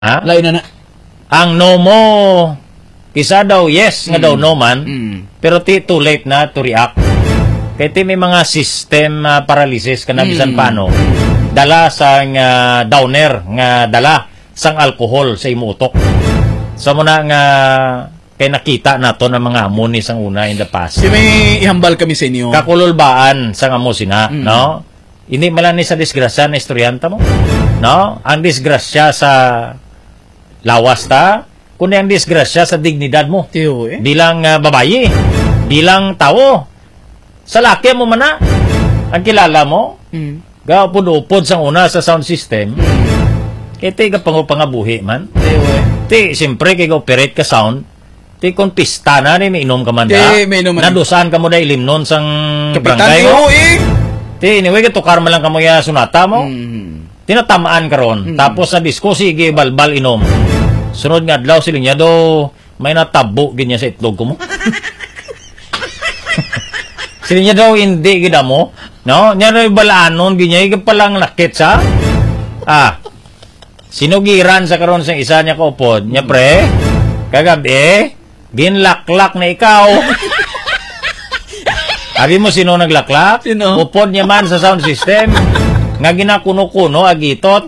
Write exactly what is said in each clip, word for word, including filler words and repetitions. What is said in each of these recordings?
Ha? Lain na na. Ang no mo, kisa daw yes, nga Mm. daw no man, Mm. pero ti too late na to react. Kaya ti may mga system uh, paralysis ka na bisan Mm. paano, dala sang uh, downer, nga dala sang alcohol sa imutok. So muna nga, kay nakita nato ng mga amon ni sang una in the past. Si may ihambal kami sa inyo. Kakululbaan sang amo sina, Mm. no? Hindi malan ni sa disgrasya na istoryanta mo. No? Ang disgrasya sa lawas ta, kundi ang disgrasya sa dignidad mo. Tiyo eh. Bilang uh, babayi, bilang tao. Sa laki mo man na, ang kilala mo, Mm. gaupod-upod sang una sa sound system, kaya ti kapangupangabuhi man. Tiyo eh. Ti, siyempre, kaya operate ka sound, ti kung pista na, ni may inom ka man da, Ti, may inom man. nadusan ka mo da ilimnon sang Kapitan barangay tiyo mo. eh. Ti, anyway, tukar mo lang ka mo ya sunata mo. Mm. Tinatamaan ka ron. Mm. Tapos sa disko, sige, balbal inom. Sunod nga adlaw sila niya do, may natabo ganyan sa itlog ko mo. Sila niya daw, hindi gida mo. No? Niya daw balaanon, ganyan, yung palang nakit sa. Ah, sinugiran sa karon sa isa niya kaupod. Niya pre, kagabi, ginlaklak na ikaw. Sabi mo, sino naglaklak? Sino? Upod niya man sa sound system. Nga ginakuno-kuno, agitot.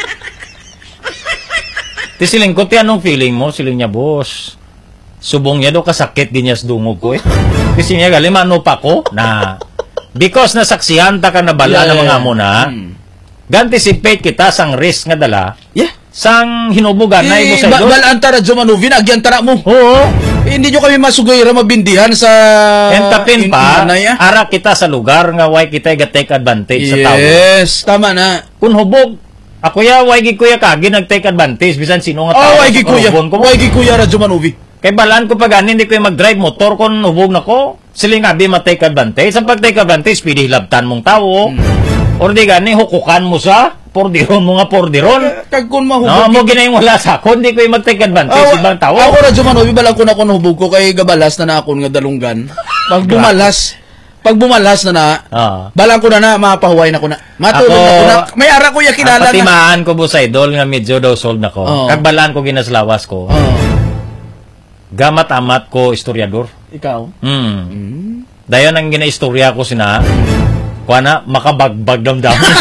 Ti siling ko, ti anong feeling mo? Siling niya, boss. Subong niya do kasakit din niya sa dungog ko eh. Kasi niya galing, ano pa ko? Na, because nasaksihan ta ka na bala Yeah, ng mga yeah. amo na, Mm. gantisipate kita sang risk nga dala, Yeah. sang hinubugan na imo Eh, sa ba idol. balaan tara Jumanovin, agyan tara mo. Oo. Eh, hindi nyo kami masugayra mabindihan sa... Entapin pa, in- inanay, ah. ara kita sa lugar nga why kita ga-take advantage sa tao. Yes, tama na. Kung hubog, ako ya, why gi kuya kagi nag-take advantage, bisan sino nga Oh, tao. why gi sa kuya? hubon ko. Why gi kuya ra Jumanovi? Kay balaan ko pag hindi ko yung mag-drive motor kung hubog na ko. Sila nga di ma-take advantage. Sa pag-take advantage, pili hilabtan mong tao. Hmm. Or di gani, hukukan mo sa pordiron mo nga pordiron. Kag kun No, mahubog. mo ginayong wala sa ako, hindi ko yung mag-take advantage Awa- ibang tao. Ako ra Jumanovi, balang ko na kun hubog ko kay gabalas na na akon nga dalunggan. Pag bumalas, pag bumalas na na, Ah. balang ko na na, mapahuway na ko na. Matulog Ako- na ko na. May ara ko ya kilala na. Patimaan ko po sa idol nga medyo daw sold na ko. Oo. Kag balaan ko ginaslawas ko. Oh, Gamat-amat ko istoryador. ikaw. Hmm. Hmm. Dayon ang ginaistorya ko sina, kuha na, makabagbag damdamin.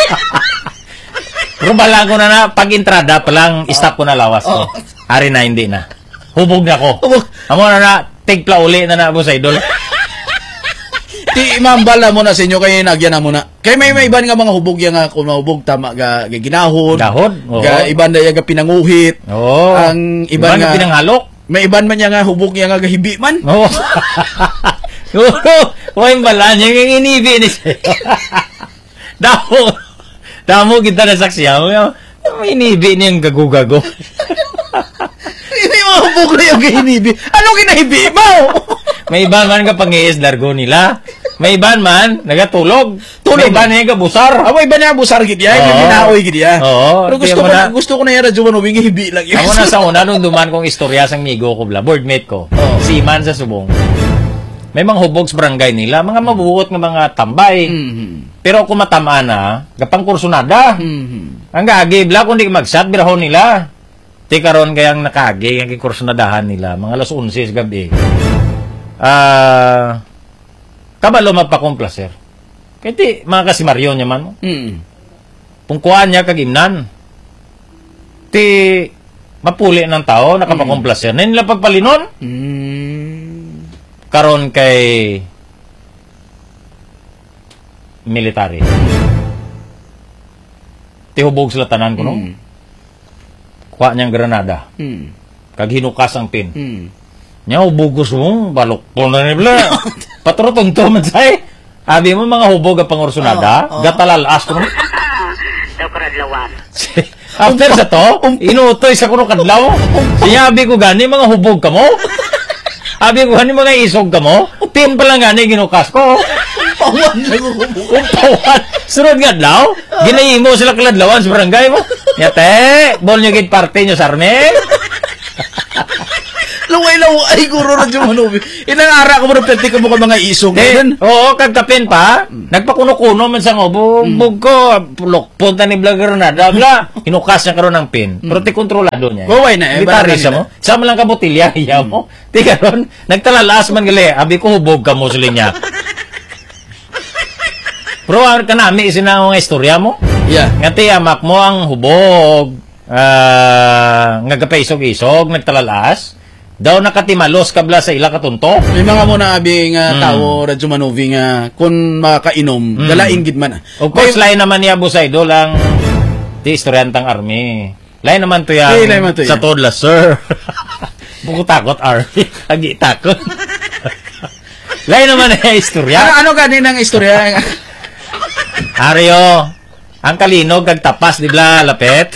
Pero balaan ko na na, pag entrada pa lang, stop ko na lawas ko. Ari na, hindi na. Hubog na ko. Hubog. Amo na na, tigpla uli na na po sa idol. Ti imambala mo na sa inyo kay nagyan na mo na. Kay may may iban nga mga hubog ya nga kung mahubog tama ga, ga ginahon. Dahod? Oo. Ga iban na ya ga pinanguhit. Oo. Ang iba Iba na nga- pinanghalok. May iban man ya nga hubog ya nga gahibi man. Oo. Oo. Huwag yung bala niya, yung inibi ni sa'yo. Damo. Damo kita na saksiyaw. Yung inibi niyang gago-gago. Hindi mga hubog na yung gahinibi. Anong ginahibi mo? May iban man ka pang-iis largo nila. May iban man, nagatulog. Tulog. May iban na yung kabusar. Amo iba na busar gid ya, Oo. yung ginaoy gid ya. Oo. Pero gusto Kaya ko mo na, na- gusto ko na yara Juman Ubing hibi lang yun. Ako na sa una, nung duman kong istorya sang migo ko bla, boardmate ko. Oo. Si Iman sa Subong. May mga hubog sa barangay nila, mga mabuhot ng mga tambay. Mhm. Pero kung matamaan na, gapang kursunada. Mhm. Ang gagi, bla, kung di ka mag-shot, birahon nila. Di karon kayang nakagi, ang kursunadahan nila, mga alas onse sa gabi. Ah, kabalo magpakomplaser. Kaya di, mga kasimaryon niya man. Mhm. Pungkuan niya kagimnan. Ti, mapuli ng tao, nakapakomplaser. Mm. Nila pagpalinon, Mhm. karon kay military. Tihubog sila tanan ko, no? Mhm. Kuha niyang granada. Mhm. Kag hinukas ang pin. Mhm. Nya ubugos mo, balok ko na nila. Patrotong to man say. Abi mo mga hubog ang pangorsunada, Oo, oo. gatalalas ko. Daw karadlawan. After sa to, inutoy sa kuno kadlaw. Siya abi ko gani mga hubog ka mo. Abi ko gani mga isog ka mo. Pin pa lang gani ginukas ko. Pawan lang ako. Umpawan. Sunod nga adlaw, ginahimo sila kaladlawan sa barangay mo. Yate, bol nyo gid parte nyo sa arme. Laway-laway, guro na dyan manubi. Inangara ko mo na pwede ka mo ka mga isog. Eh, oo, kagkapin pa. Nagpakuno-kuno man sa ngo. Bug ko, pulok, punta ni vlogger na. Dabla, hinukas niya karon ng pin. Pero ti kontrolado niya. Waway na, eh, Bitari barang siya mo. Sama lang ka botilya, iya mo. Ti karon, nagtalalaas man gali. Abi ko hubog ka mo sila niya. Pero ar ka nami, isina nga istorya mo. Yeah. Nga ti, amak mo ang hubog. Uh, nga gapaisog-isog, nagtalalaas. Daw nakatimalos kabla sa ila katunto. May mga muna abing uh, Mm. tao, radyo manuvi nga, kung makainom, Mm. galain gid man. Of course, lain naman niya Busay do lang ti istoryantang army. Lain naman to yan Eh, lain naman to sa yan. Todla, sir. Buko takot army. Agi takot. Lain naman na istorya. Ano, ano ganin ang istorya? Aryo, ang kalinog kag tapas di bla lapet.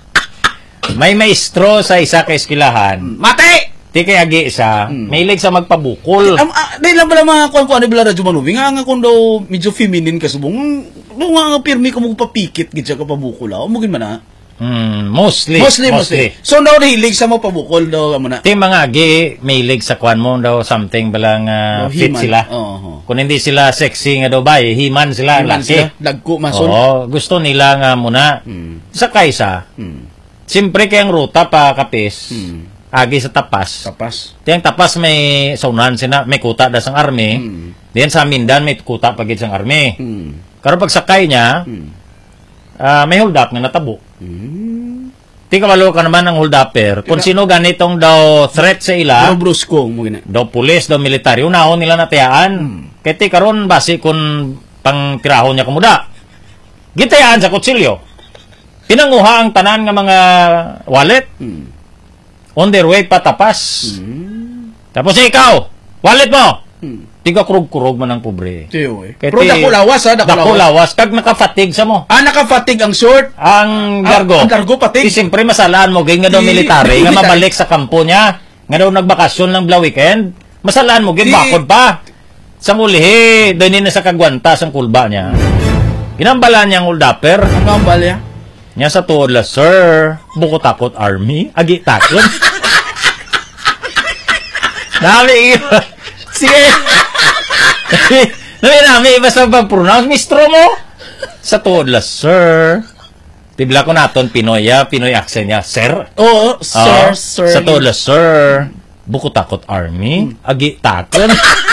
May maestro sa isa ka eskwelahan. Mate! Ti kay agi isa, Mm. may sa magpabukol. Um, uh, dahil lang pala mga kuwan ko ano bila radyo manuvi, nga nga kung daw medyo feminine ka subong, do nga nga pirmi ka mo papikit, gid siya ka pabukol, ah. Umugin man na. Hmm, mostly, Mostly, mostly. So, daw hilig sa mo pabukol daw mo na. Ti mga agi, may lig sa kwan mo daw something balang uh, Daw fit himan. sila. Oo. Kung hindi sila sexy nga daw ba, eh, himan sila, Himan laki. sila, dagko, mason. Oo, gusto nila nga muna. Mm. Sa kaysa, Hmm. siyempre kayang ruta pa kapis, Hmm. agi sa tapas. Tapas. Tiyang tapas may saunan sina, may kuta da sang army. Hmm. Diyan sa Mindan may kuta pagid sang army. Hmm. Karon pag sakay niya, Hmm. ah, may hold up nga natabo. Hmm. Ti kabalo ka naman ang hold upper. Kung sino ganitong daw threat sa ila, Ano brusko mo gina? daw pulis, daw militaryo, unahon nila natayaan. Hmm. Kaya ti karon basi kung pang tirahon niya kumuda. Gitayaan sa kutsilyo. Pinanguha ang tanan nga mga wallet. Hmm. On their way patapas. Hmm. Tapos ikaw, wallet mo. Hmm. Tiga kurog-kurog man ang pobre. Tiyo eh. Kaya Pero ti- dako lawas ha, dako Dako lawas. lawas. Kag nakafatig sa mo. Ah, nakafatig ang short. Ang Ah, gargo. ang gargo patig. Di siyempre masalaan mo, gay nga daw Di- military, nga military. mabalik sa kampo niya. Nga daw nagbakasyon ng bla weekend. Masalaan mo, gay Di- bakod pa. Sa mulihi, doon na sa kagwantas ang kulba niya. Ginambalan niya ang uldapper. Ano ang balya? Niya sa tuod la, sir, buko takot army, agi takot. Dami, sige. Dami namin, iba sa pag-pronounce, mistro mo. Sa tuod la, sir, tibla ko naton Pinoy, ya, Pinoy accent niya, sir. Oo, Ah, sir, sir. Sa tuod la, sir, buko takot army, agi takot.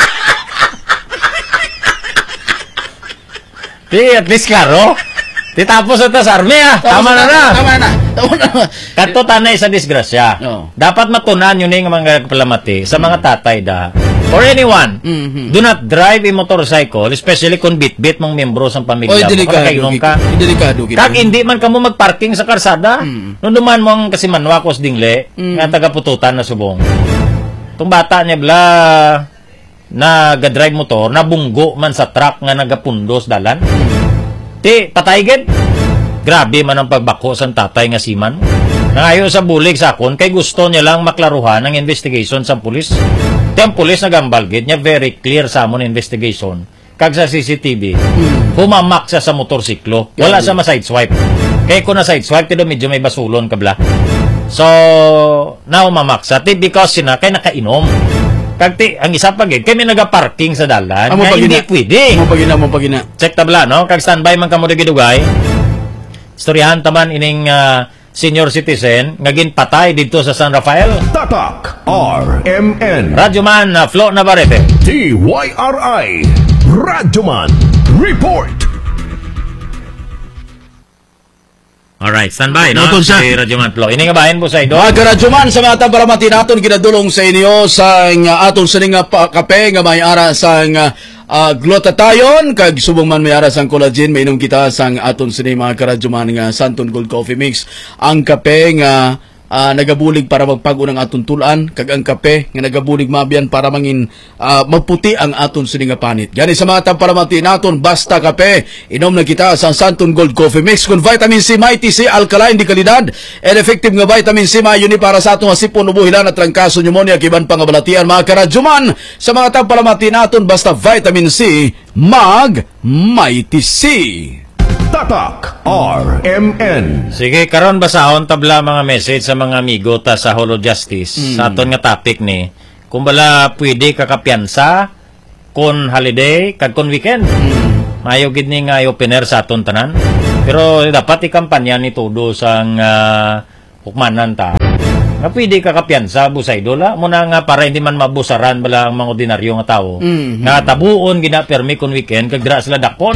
Di, at least klaro. Di tapos ito sa army, ah. Tama na na. Tama na. Tama na. Kato tanay sa disgrasya. Oo. Dapat matunan yun yung mga kapalamati sa mga tatay da. Or anyone, Mhm. do not drive a motorcycle, especially kung bit-bit mong membro sa pamilya Oy, mo. delikado. Kung nakainom ka. Delikado gid. Kag hindi man ka mo magparking sa karsada. Mm. Nung duman mo ang kasimanwakos dingle, Mm. nga taga-pututan na subong. Itong bata niya bla na ga-drive motor, nabunggo man sa truck nga nagapundos dalan. Ti, patay gid. Grabe man ang pagbako sa tatay nga siman. Nangayo sa bulig sa akon, kay gusto niya lang maklaruhan ang investigation sa pulis. Ti, ang pulis nagambal gid niya very clear sa amon investigation. Kag sa C C T V, humamak siya sa motorsiklo. Wala sa ma-sideswipe. Kaya kung na-sideswipe, tido medyo may basulon kabla. So, na humamak siya. Ti, because sina, kay nakainom. Kag ti, ang isa pa gid, kay may naga-parking sa dalan, Amo nga pagina. hindi pwede. Mo pagina, mo pagina. Check tabla, no? Kag standby man kamo gidugay. Istoryahan taman ining ah, senior citizen nga ginpatay dito sa San Rafael. Tatak R M N Radyo man na Flo Navarrete. T Y R I Radyoman Report. Alright, standby, no? Noton siya. Si Radyo man Flo. Ini nga bahin po sa ido. Mga karadyoman, sa mga tabaramati naton, ginadulong sa inyo sa nga aton sa nga pa- kape nga may ara sa nga uh, glutathione, kag subong man may ara sang collagen, mainom kita sang aton sa mga karadyoman nga Santon Gold Coffee Mix. Ang kape nga uh, nagabulig para magpago ng aton tulan, kag ang kape nga nagabulig mabiyan para mangin uh, magputi ang aton sa nga panit. Gani sa mga tabaramati naton, basta kape, inom na kita sa Santon Gold Coffee Mix kun vitamin C, mighty C, alkaline di kalidad, and effective nga vitamin C mayo ni para sa atong sipon ubuhilan at trangkaso pneumonia kiban pangabalatian. Mga karadyoman, sa mga tapalamati naton, basta vitamin C, mag mighty C. Tatak R M N. Sige, karon basahon tabla mga message sa mga amigo ta sa Holo Justice. Mm. Sa aton nga topic ni, kung bala pwede kakapiyansa kon holiday kag kon weekend. Mm. Mayo gid ni nga opener sa aton tanan. Pero dapat ikampanya ni todo sang uh, hukmanan ta. Nga pwede kakapiyansa busay dola mo na nga para hindi man mabusaran bala ang mga ordinaryo nga tawo. Mm. Nga tabuon gina permi kon weekend kag dira sila dakpon.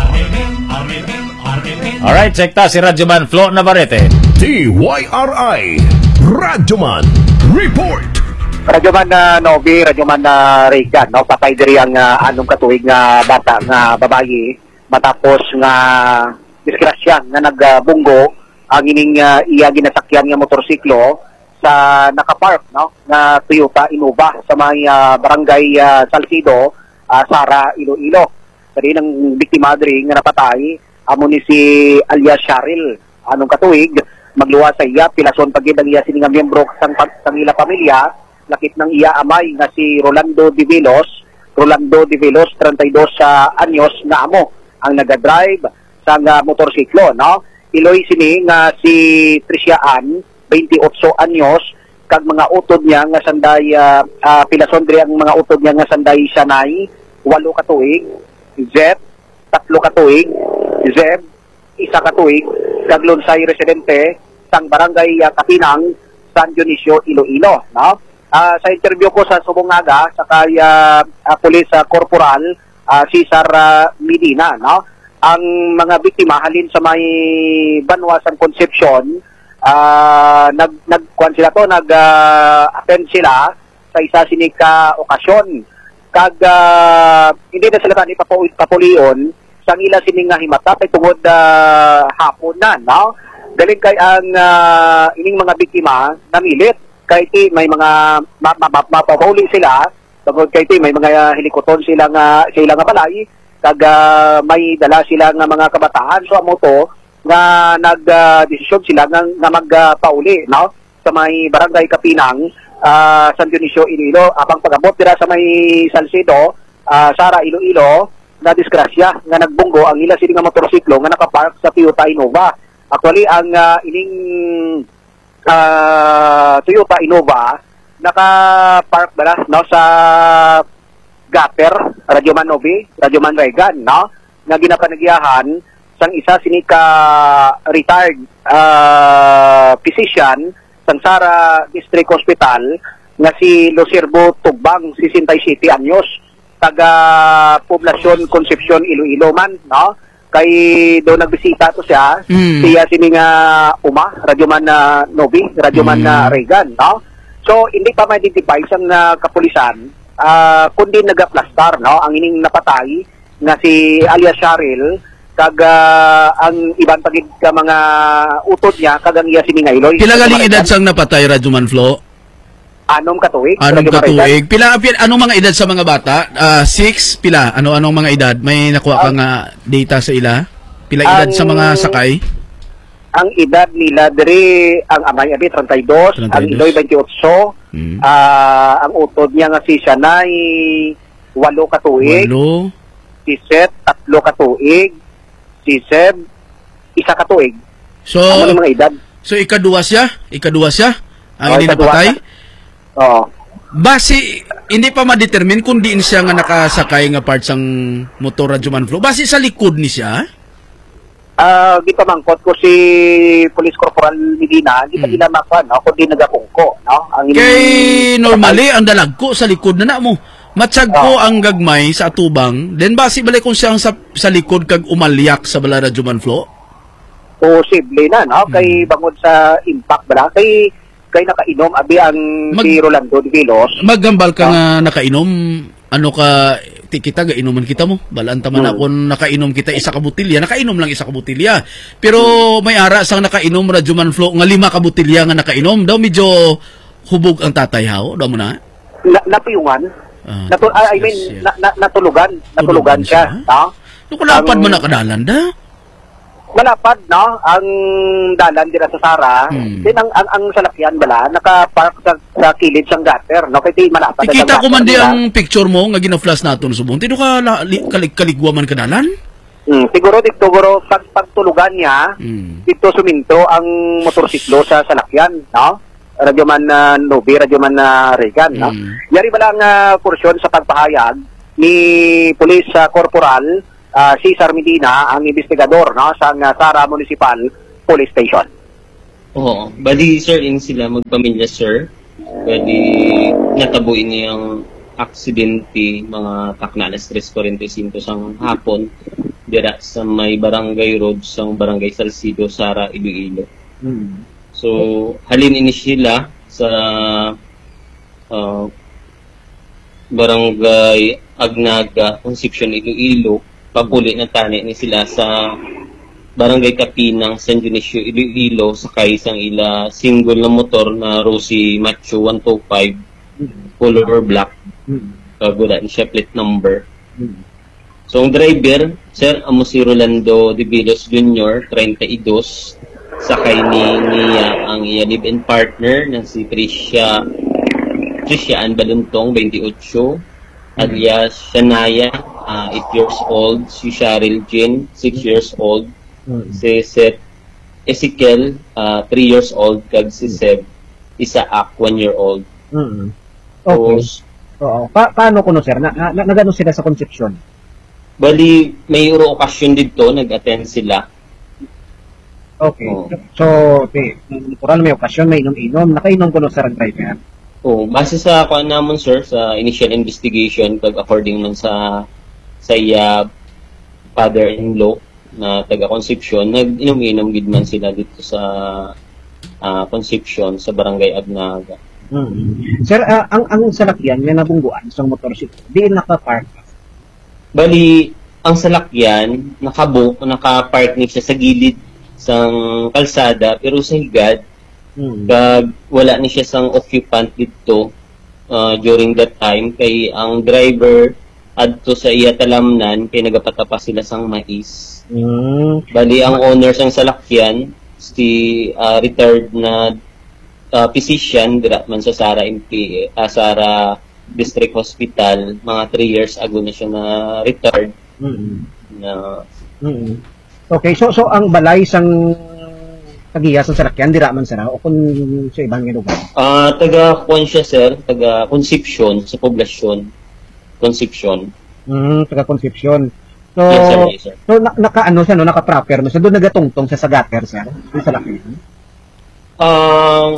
Alright, check ta si Radyoman Flo Navarrete. T Y R I Radyoman Report. Radyoman na Novi, Radyoman na Regan, no? Patay diri ang uh, anong katuig nga bata nga babayi matapos nga disgrasya nga nagbunggo ang ining uh, iya ginasakyan nga motorsiklo sa nakapark, no? Nga Toyota Innova sa may uh, barangay uh, Salcido, uh, Sara, Iloilo. Kadi ng biktima diri nga napatay amo ni si alias Cheryl, anong katuig magluwa sa iya pilason pagid ang iya sini nga miyembro sang sang ila pamilya, lakip ng iya amay nga si Rolando De Velos, Rolando De Velos, thirty-two sa anyos nga amo ang nagadrive sa nga motorsiklo, no? Iloy sini nga si Tricia Ann, twenty-eight anyos, kag mga utod niya nga sanday uh, uh, pilason diri ang mga utod niya nga sanday Sanay, walo ka tuig, Z, tatlo ka tuig, Zeb, isa ka tuig, kaglunsay residente sang barangay uh, Kapinang, San Dionisio, Iloilo, no? Uh, sa interview ko sa Subongaga sa kay uh, uh, Police uh, Corporal uh, Cesar uh, Medina, no? Ang mga biktima halin sa may Banwasan Concepcion, uh, nag nagkuan sila to, nag-attend uh, sila sa isa sinika okasyon. Kag uh, hindi na sila ni papulion sang ila sining nga himata kay tungod uh, hapon na, no? Galing kay ang uh, ining mga biktima namilit kay ti may mga mapapahuli sila, tungod kay ti may mga helikoton sila nga sila nga balay, kag uh, may dala sila nga mga kabataan, so amo to nga nag-desisyon uh, sila nga, nga magpauli, no? Sa may barangay Kapinang, uh, San Dionisio, Iloilo, abang pag-abot dira sa may Salcido, uh, Sara, Iloilo, na disgrasya nga nagbunggo ang ila sini nga motorsiklo nga nakapark sa Toyota Innova. Actually ang uh, ining uh, Toyota Innova naka-park bala, no, sa gutter, Radyoman Novi, Radyoman Regan, no, nga ginapanagyahan sang isa sini ka retired uh, physician sang Sara District Hospital nga si Lucirbo Tugbang, sixty-seven anyos, taga Poblasyon Concepcion, Iloilo man, no? Kay do nagbisita to siya, mm. siya sini nga uma, Radyoman na Novi, Radyoman mm. na Regan, no? So hindi pa ma-identify sang uh, kapulisan, uh, kundi nagaplastar, no? Ang ining napatay nga si alias Cheryl, kag uh, ang iban pagid ka mga utod niya kag ang iya sini nga Iloy. Pila galing edad sang napatay, Radyoman Flo? Anom katuig. Anong katuig? Pila, pila anong mga edad sa mga bata? Uh, six, pila? Ano anong mga edad? May nakuha ka nga data sa ila? Pila edad ang, sa mga sakay? Ang edad nila diri ang amay abi thirty-two, ang Iloy twenty-eight. Hmm. Uh, ang utod niya nga si Sanay walo katuig. Walo. Si Seth tatlo katuig. Si Seb isa katuig. So ang mga edad. So ikaduwa siya? Ikaduwa siya? Ang oh, hindi napatay? Oo. Basi, hindi pa ma-determine kung diin siya nga nakasakay nga parts ang motor, Radyoman Flo. Basi sa likod ni siya? Ah, uh, di pa mangkot ko si Police Corporal Medina, di pa hmm. nila makuha, no? Kundi nagakungko, no? Ang kay normally, ang dalag ko sa likod na na mo. Matsag ko oh. ang gagmay sa atubang, then basi balay kung siyang sa, sa likod kag umalyak sa bala, Radyoman Flo? Posible na, no? Hmm. Kay bangod sa impact bala, kay kay nakainom abi ang Mag, si Rolando De Velos. Maggambal ka ah. nga nakainom, ano ka kita ga inuman kita mo. Balaan taman hmm. ako nakainom kita isa ka butilya, nakainom lang isa ka butilya. Pero hmm. may ara sang nakainom, Radyoman Flo, nga lima ka butilya nga nakainom, daw medyo hubog ang tatay haw, daw mo na. na napiyungan. Ah, Natu I mean na, na, natulugan, natulugan siya, ha? No kulapad man nakadalan da. Malapad, no? Ang dalan dira sa Sara, hmm. din ang, ang ang salakyan bala naka-park sa, sa kilid sang gutter, no? Kaya di malapad. Ikita ko man di ang picture mo nga gina-flash naton subong. Tino ka kalig kaligwa man kadalan? Mm, siguro dito siguro pag pagtulugan niya, Mm. dito suminto ang motorsiklo sa salakyan, no? Radyo man na Nobi, radyo man na Regan, no? Mm. Yari ba lang uh, porsyon sa pagpahayag ni Police uh, Corporal uh, Cesar Medina, ang investigador, no, sa uh, Sara Municipal Police Station. Oo. Bali, sir, in sila magpamilya, sir. Bali, natabuin niyang aksidente, mga taknalas tres forty-five sang hapon. Dira sa may barangay road sang barangay Salcido, Sara, Iloilo. Hmm. So, halin ini sila sa uh, barangay Agnaga, Concepcion, Iloilo. Papuli na tani ni sila sa barangay Kapinang, San Dionisio, Iloilo, sakay isang ila single na motor na Rosy Macho one twenty-five, color black. Kagula ni siya plate number. So, ang driver, sir, amo si Rolando De Vilos Junior, thirty-two, sakay ni niya ang iya live-in partner na si Tricia Tricia Ann Baluntong, twenty-eight, alias Shania, uh, eight years old, si Cheryl Jean, six years old, si Seth Ezekiel, uh, three years old, kag si Seb Isaac, one year old. Mm. Okay. So, Oo. Pa paano kuno sir? Na, na, nagano sila sa Concepcion? bali, may uro okasyon dito, nag-attend sila. Okay. Oo. So, okay. Natural may okasyon, may inom-inom. Nakainom kuno sir ang driver. Oh, base sa kuan namon, sir, sa initial investigation, kag according man sa sa iya father-in-law na taga Concepcion, nag-inom-inom gid man sila dito sa uh, Concepcion sa barangay Agnaga. Mm. Sir, uh, ang ang salakyan nga nabungguan sa motorsiklo, di naka-park. Bali, ang salakyan nakabo naka-park ni siya sa gilid sang kalsada pero sa higad Mm. kag wala ni siya sang occupant dito uh, during that time kay ang driver adto sa iya talamnan kay nagapatapa sila sang mais. Mm. Bali, ang owner sang salakyan si uh, retired na uh, physician dira man sa Sara M P uh, Sara District Hospital, mga three years ago na siya na retired. Mm. Na Mm. Okay, so so ang balay sang tagiya sa salakyan dira man sira o kun sa ibang lugar. ah taga kuan siya, sir, taga Concepcion sa poblasyon. Concepcion. Mm, taga Concepcion. So, Yes, sir, yes, sir. so na, naka ano siya no, naka proper no. So doon nagatungtong siya sa gutter sir, yung salakyan. Um,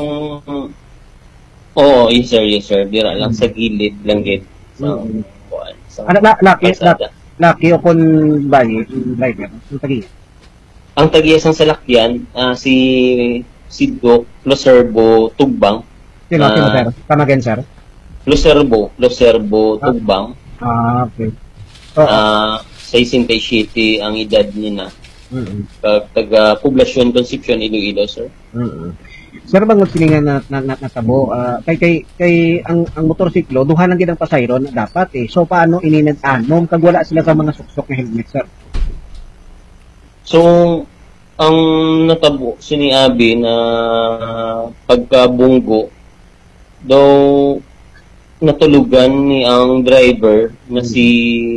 oo, yes, sir, yes, sir. Dira lang sa gilid lang gid. Sa Mm. kuan. Sa Ano la, laki kalsada. laki o kun bayi yung driver, yung tagiya. Ang tagiya sang salakyan, ah, si si Doc Loserbo Tugbang. Sino, sino Ah. sir? Tamagan sir? Loserbo, Loserbo Tugbang. Ah, okay. Oo. Ah, sixty-seven ang edad niya na. Mm. Kag taga poblasyon Concepcion, Iloilo, sir. Mm. Sir, bang siningan na, na, na natabo, ah, kay, kay, kay ang, ang motorsiklo, duha lang din ang pasayro na dapat eh. So, paano ininag-anom kag wala sila sa mga suksok na helmet, sir? So, ang natabo si ni Abi na pagkabunggo, daw natulugan ni ang driver na si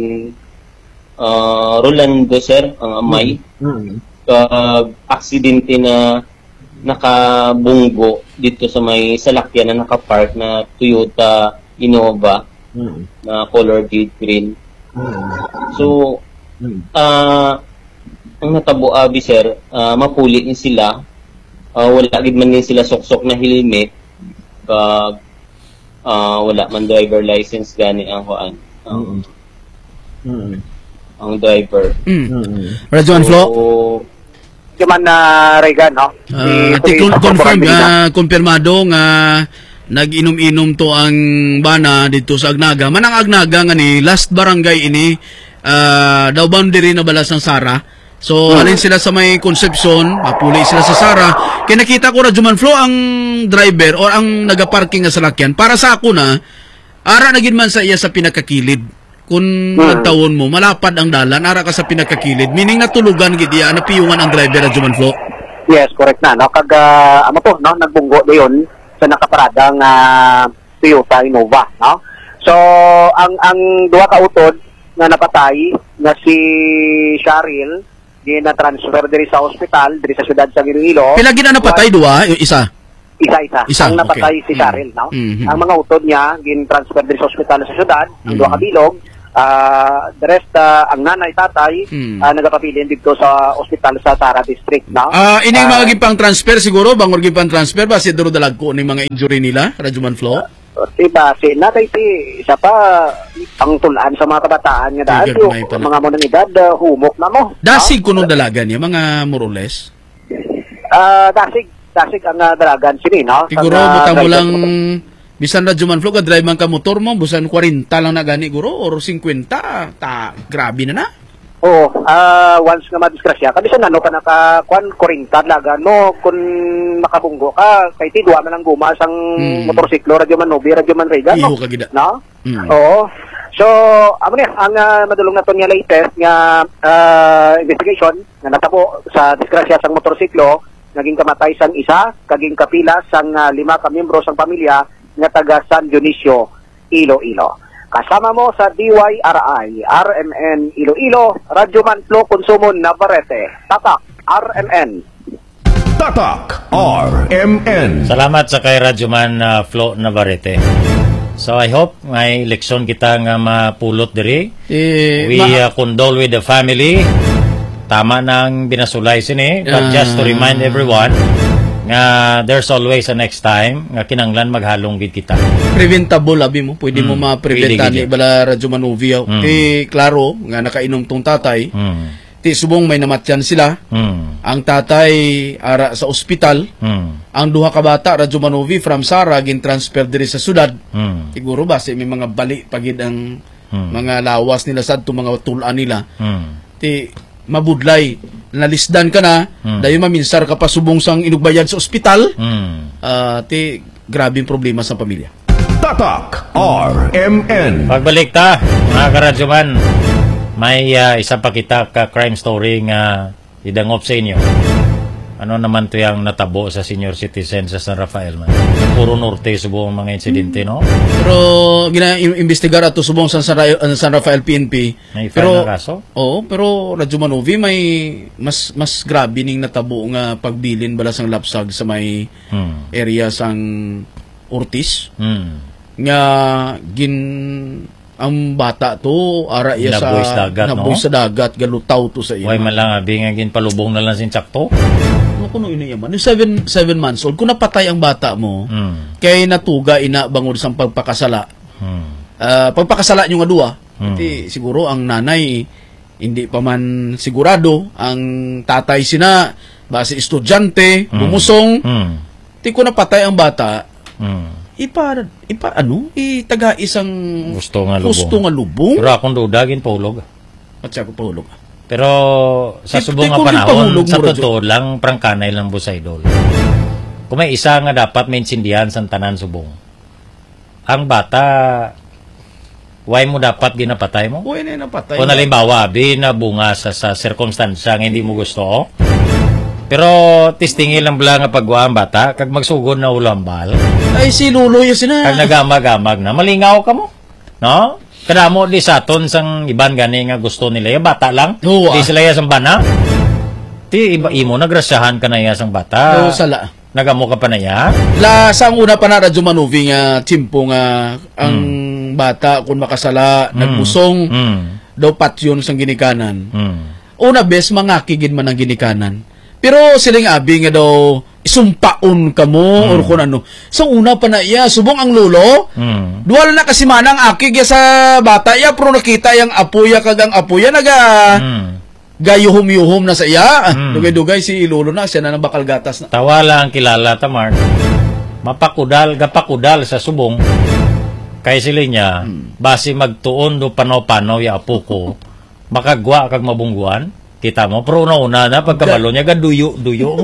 ah, Rolando, sir, ang amay. Mm. Kag aksidente na nakabunggo dito sa may salakyan na nakapark na Toyota Innova Mm. na color jade green. Mm. So, Mm. ah ang natabo, Abi, sir, ah, mapuli ni sila. Ah, wala gid man din sila soksok na helmet. Kag ah, wala man driver license gani ang kuan. Ang, Mm. ang driver. Mm. Mm. Radyo Flo. So, Yung man na Regan, no? Uh, Si con- Police confirm, Corporal Medina. uh, kumpirmado nga nag-inom-inom to ang bana dito sa Agnaga. Manang Agnaga nga ni, last barangay ini, uh, daw boundary na balas ng Sara. So, Hmm. halin sila sa may Concepcion, mapuli sila sa Sara. Kaya nakita ko, Radyo Flo, ang driver or ang nagaparking nga salakyan. Para sa ako na, ara na gid man sa iya sa pinakakilid. Kung Hmm. nagtawon mo, malapad ang dalan, ara ka sa pinakakilid. Meaning natulugan gid iya, napiyungan ang driver, Radyo Flo. Yes, correct na, no? Kag, ah, ano po, no? Nagbunggo doon sa nakaparadang uh, Toyota Innova, no? So, ang ang duha ka utod na napatay nga si Sharil gina-transfer diri sa ospital diri sa syudad sa Iloilo. Pila gina napatay duwa, yung isa. Isa-isa. Isa, Ang napatay okay. si Sharil, no? Mhm. Ang mga utod niya gin-transfer diri sa ospital sa syudad, ang Mhm. duha ka bilog. Ah, the rest ah, ang nanay tatay Mhm. ah, nagapabilin dito sa ospital sa Tara District, no? Ah, ini Ah, mga gipang transfer siguro, bangor gipang transfer ba si duro dalag ko ni mga injury nila, Radyoman Flo? Diba, si natay ti isa pa ang tulaan sa mga kabataan nga daan Tigil, yung may pala. mga mo ng edad ah, humok na mo. Dasig kuno dalaga niya, mga more or less. Ah, dasig, dasig ang ah, dalagan sini, no? Siguro Sa, ah, butang mo driver- lang bisan Radyoman Flo ka drive man ka motor mo, busan forty lang na gani guro or fifty. Ta grabe na na. Oo, ah once nga madisgrasya, kabisan ano ka naka kwan kuringtad laga no kun makabunggo ka kay ti duwa man ang guma sang Hmm. motorsiklo radyo man nobi radyo man rega Iho no. ka gida. No? Hmm. Oo. So, amo ni ang ah, madulong naton nga latest nga ah, investigation nga natabo sa disgrasya sang motorsiklo naging kamatay sang isa, kaging kapila sang ah, lima ka miyembro sang pamilya nga taga San Dionisio, Iloilo. Kasama mo sa D Y R I, R M N Iloilo, Radyoman Flo Consumon Navarrete, Tatak, R M N. Tatak R M N. Salamat sa kay Radyoman uh, Flo Navarrete. So I hope may leksyon kita nga mapulot diri. Eh, We ma- uh, condole with the family. Tama nang binasulay sini, but Ah. just to remind everyone nga there's always a next time nga kinanglan maghalong gid kita. preventable abi mo, pwede mo Mm, ma-prevent pwede ni gid. bala Radyoman Ovia. Mm. Eh klaro nga nakainom tong tatay, Hmm. ti subong may namatyan sila. Hmm. Ang tatay ara sa ospital, Hmm. ang duha ka bata Radyoman Ovia from Sara gin transfer diri sa syudad. Hmm. Siguro ba si may mga bali pagid ang Hmm. mga lawas nila sadto mga tulan nila. Hmm. Ti mabudlay nalisdan ka na Hmm. dayon maminsar ka pa subong sang inugbayad sa ospital. Hmm. Ah, ti grabing problema sa pamilya. Tatak R M N. Pagbalik ta, mga karadyoman, may uh, isa pa kita ka crime story nga idangop sa inyo. Ano naman to yung natabo sa senior citizen sa San Rafael man? Puro norte subong mga insidente, no? Pero gina-investigar ato subong sa San, Ra- uh, San Rafael P N P. May pero file na kaso? Oo, pero Radyoman Ovia may mas mas grabe ning natabo nga pagbilin bala sang lapsag sa may Hmm. area sang Ortiz Hmm. nga gin ang bata to ara iya sa Nabuhi sa dagat, no? nabuhi sa dagat galutaw to sa iya. Way man lang abi nga ginpalubong na lang sin tsakto. Ano kuno ina yaman? Yung seven, seven months old, kung napatay ang bata mo, Hmm. kay natuga ina bangod sa pagpakasala. Hmm. Ah, pagpakasala nyo nga duwa, Hmm. iti siguro ang nanay hindi pa man sigurado, ang tatay sina base estudyante, Hmm. bumusong, Hmm. ti ko napatay ang bata, Hmm. ipa ipa ano, itaga isang Gusto nga lubong. gusto nga lubong. Pero akong duda ginpahulog. At siya ko pahulog. Pero sa Di- subong di nga ko rin panahon, pahulog sa mo, Radyo. totoo lang, prangkanay lang bu sa idol. Kung may isa nga dapat maintindihan sa tanan subong, ang bata, why mo dapat ginapatay mo? Buhay na napatay. Kung halimbawa, abi na bunga sa, sa circumstansya nga hindi mo gusto, pero tistingin lang bala nga pagwa ang bata, kag magsugod na ulambal, Ay, si Luloy sina. kag nagamag-amag na, malingaw ka mo. No? Kada mo di sa aton sang iban gani nga gusto nila, yung bata lang, Oo, di ah. sila yasang bana. Ti iba imo nagrasyahan ka na yasang bata. Oo, sala. Nagamo ka pa na ya. La sang una pa na Radyoman Ovia nga timpo nga ang bata kung makasala nagbusong Mm. daw patyon sang ginikanan. Mm. Una bes mangakigid man ang ginikanan. Pero siling abi nga daw isumpaon ka mo or kung ano. So una pa na iya subong ang lulo. Mm. Duwal na kasi manang akig ya sa bata iya pero nakita yang apuya kag ang apuya naga Mm. gayuhom-yuhom na sa iya. Mm. Dugay-dugay si lulo na siya na ng bakal gatas na. Tawala ang kilala tamar. Mapakudal, gapakudal sa subong. Kay sila niya, base magtuon do pano-pano ya apo ko, makagwa kag mabungguan. Kita mo, pero una-una na, pagkabalo niya, gaduyo-duyo.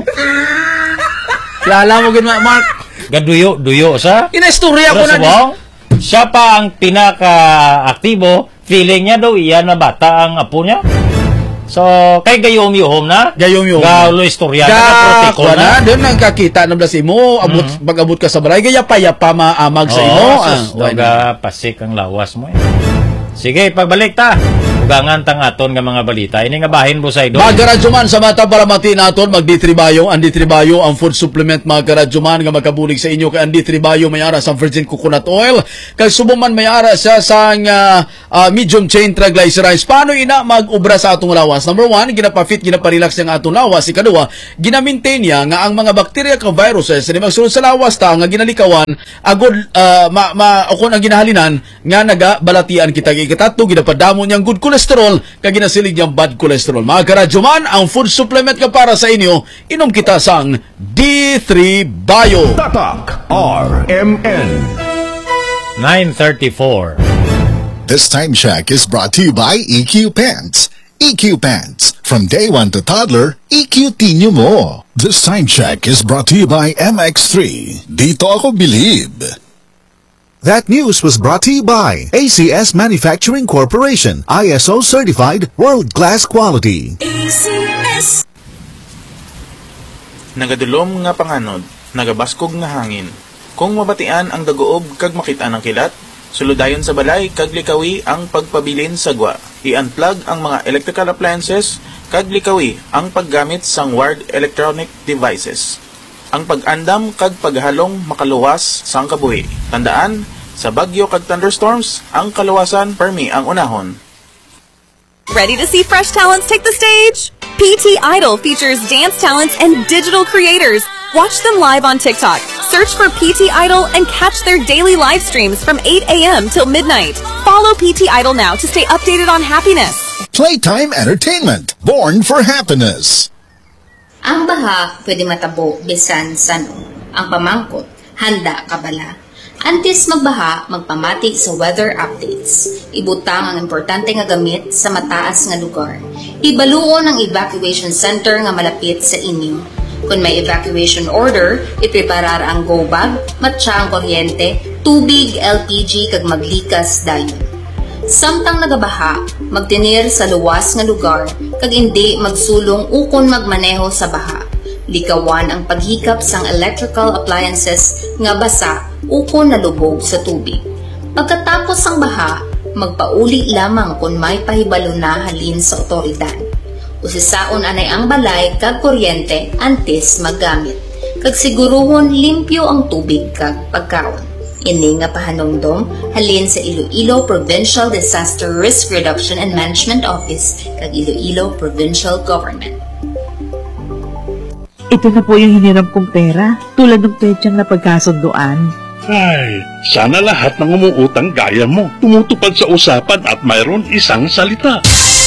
Kilala mo gid Mark. Gaduyo-duyo sa. Inaistorya ko Pero na. subong, siya pa ang pinaka-aktibo, feeling niya daw iyan na bata ang apo niya. So, kay gayom-yuhom na. Gayom-yuhom. Gaulo istorya na, Ga, protiko kuha na. na, doon nagkakita na blasi mo, abot, pag-abot ka sa balay, gaya pa, yapa, maamag sa imo. Oo, Ah, sus, why daga pasik ang lawas mo eh. Sige, pagbalik ta. Ugangan tang aton nga mga balita. Ini nga bahin po sa idol. Mga karadyoman, sa mata palamati naton, magditribayo, ang ditribayo, ang food supplement mga karadyoman nga magkabulig sa inyo kay ang ditribayo may ara sa virgin coconut oil. Kay subuman may ara siya sa uh, uh, medium chain triglycerides. Paano ina mag-ubra sa atong lawas? Number one, ginapafit, ginaparelax ang atong lawas. Ikaduha, ginamintain niya nga ang mga bakterya ka viruses na magsulod sa lawas ta nga ginalikawan agod uh, ma, ma o kung ang ginahalinan nga nagabalatian kita. Ikatatlo, ginapadamo niyang good cholesterol kag ginasilig niyang bad cholesterol. Mga karadyoman, ang food supplement ka para sa inyo, inom kita sang D three Bio. Tatak R M N. nine thirty-four. This time check is brought to you by E Q Pants. E Q Pants. From day one to toddler, E Q T nyo mo. This time check is brought to you by M X three. Dito ako believe. That news was brought to you by A C S Manufacturing Corporation, I S O certified, world-class quality. A C S. Nagadulom nga panganod, nagabaskog nga hangin. Kung mabatian ang dagoob kag makita ng kilat, suludayon sa balay kag likawi ang pagpabilin sa gwa. I-unplug ang mga electrical appliances kag likawi ang paggamit sang wired electronic devices. Ang pag-andam kag paghalong makaluwas sang kabuhi. Tandaan, sa bagyo kag thunderstorms, ang kaluwasan permi ang unahon. Ready to see fresh talents take the stage? P T Idol features dance talents and digital creators. Watch them live on TikTok. Search for P T Idol and catch their daily live streams from eight a.m. till midnight. Follow P T Idol now to stay updated on happiness. Playtime Entertainment. Born for happiness. Ang baha pwede matabo bisan sano. Ang pamangkot, handa ka bala. Antes magbaha, magpamati sa weather updates. Ibutang ang importante nga gamit sa mataas nga lugar. Ibaluon ang evacuation center nga malapit sa inyo. Kung may evacuation order, ipreparar ang go bag, matcha ang kuryente, tubig, L P G kag maglikas dayon. Samtang nagabaha, magtinir sa luwas nga lugar kag hindi magsulong ukon magmaneho sa baha. Likawan ang paghikap sang electrical appliances nga basa ukon nalubog sa tubig. Pagkatapos ang baha, magpauli lamang kung may pahibalo na halin sa otoridad. Usisaon anay ang balay kag kuryente antes maggamit. Kag siguruhon limpyo ang tubig kag pagkaon. Ini nga pahanumdom halin sa Iloilo Provincial Disaster Risk Reduction and Management Office kag Iloilo Provincial Government. Ito na po yung hiniram kong pera, tulad ng petsang napagkasunduan. Ay, sana lahat ng umuutang gaya mo, tumutupad sa usapan at mayroon isang salita.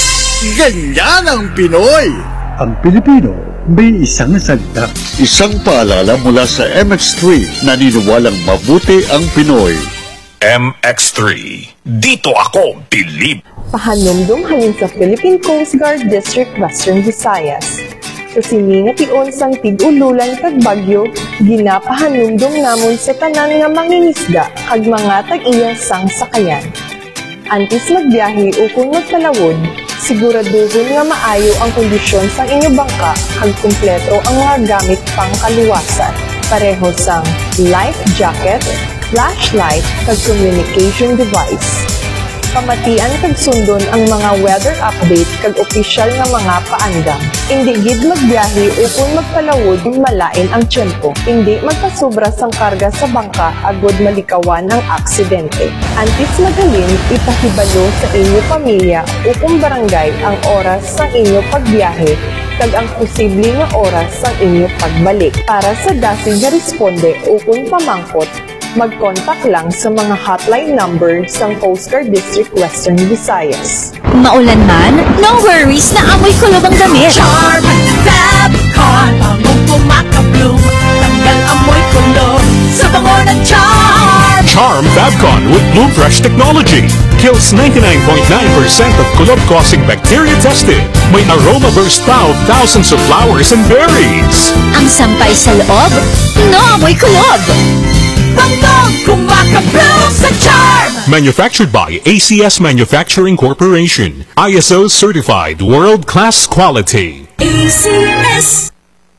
Ganyan ang Pinoy! Ang Pilipino may isang salita. Isang paalala mula sa M X three, naniniwalang mabuti ang Pinoy. M X three. Dito ako believe. Pahanumdum halin sa Philippine Coast Guard District Western Visayas. Sa siningation sang tig-ululan kag bagyo, ginapahanumdum namon sa tanan nga mangingisda kag mga tag-iya sang sakayan. Antes magbiyahe o kung magtalawod, siguraduhon nga maayo ang kondisyon sang inyo bangka kag kumpleto ang mga gamit pang kaluwasan. Pareho sang life jacket, flashlight kag communication device. Pamatian kag sundon ang mga weather update kag opisyal nga mga paandam. Hindi gid magbiyahe o kung magpalawod malain ang tiyempo. Hindi magpasobra sang karga sa bangka agod malikawan ang aksidente. Antes maghalin, ipahibalo sa inyo pamilya o kung barangay ang oras sa inyo pagbiyahe kag ang posible nga oras sa inyo pagbalik. Para sa dasig nga responde o kung pamangkot, mag-contact lang sa mga hotline number sang Coast Guard District Western Visayas. Maulan man, no worries na amoy kulob ang damit. Charm Fabcon, pangong pumakabloom, tanggal amoy kulob sa bango ng Charm. Charm Fabcon with Bloom Fresh technology kills ninety-nine point nine percent of kulob-causing bacteria tested. May aroma burst pa of thousands of flowers and berries. Ang sampay sa loob, no amoy kulob. Bangkong kumakabloom sa Charm. Manufactured by A C S Manufacturing Corporation. I S O certified world-class quality. A C S.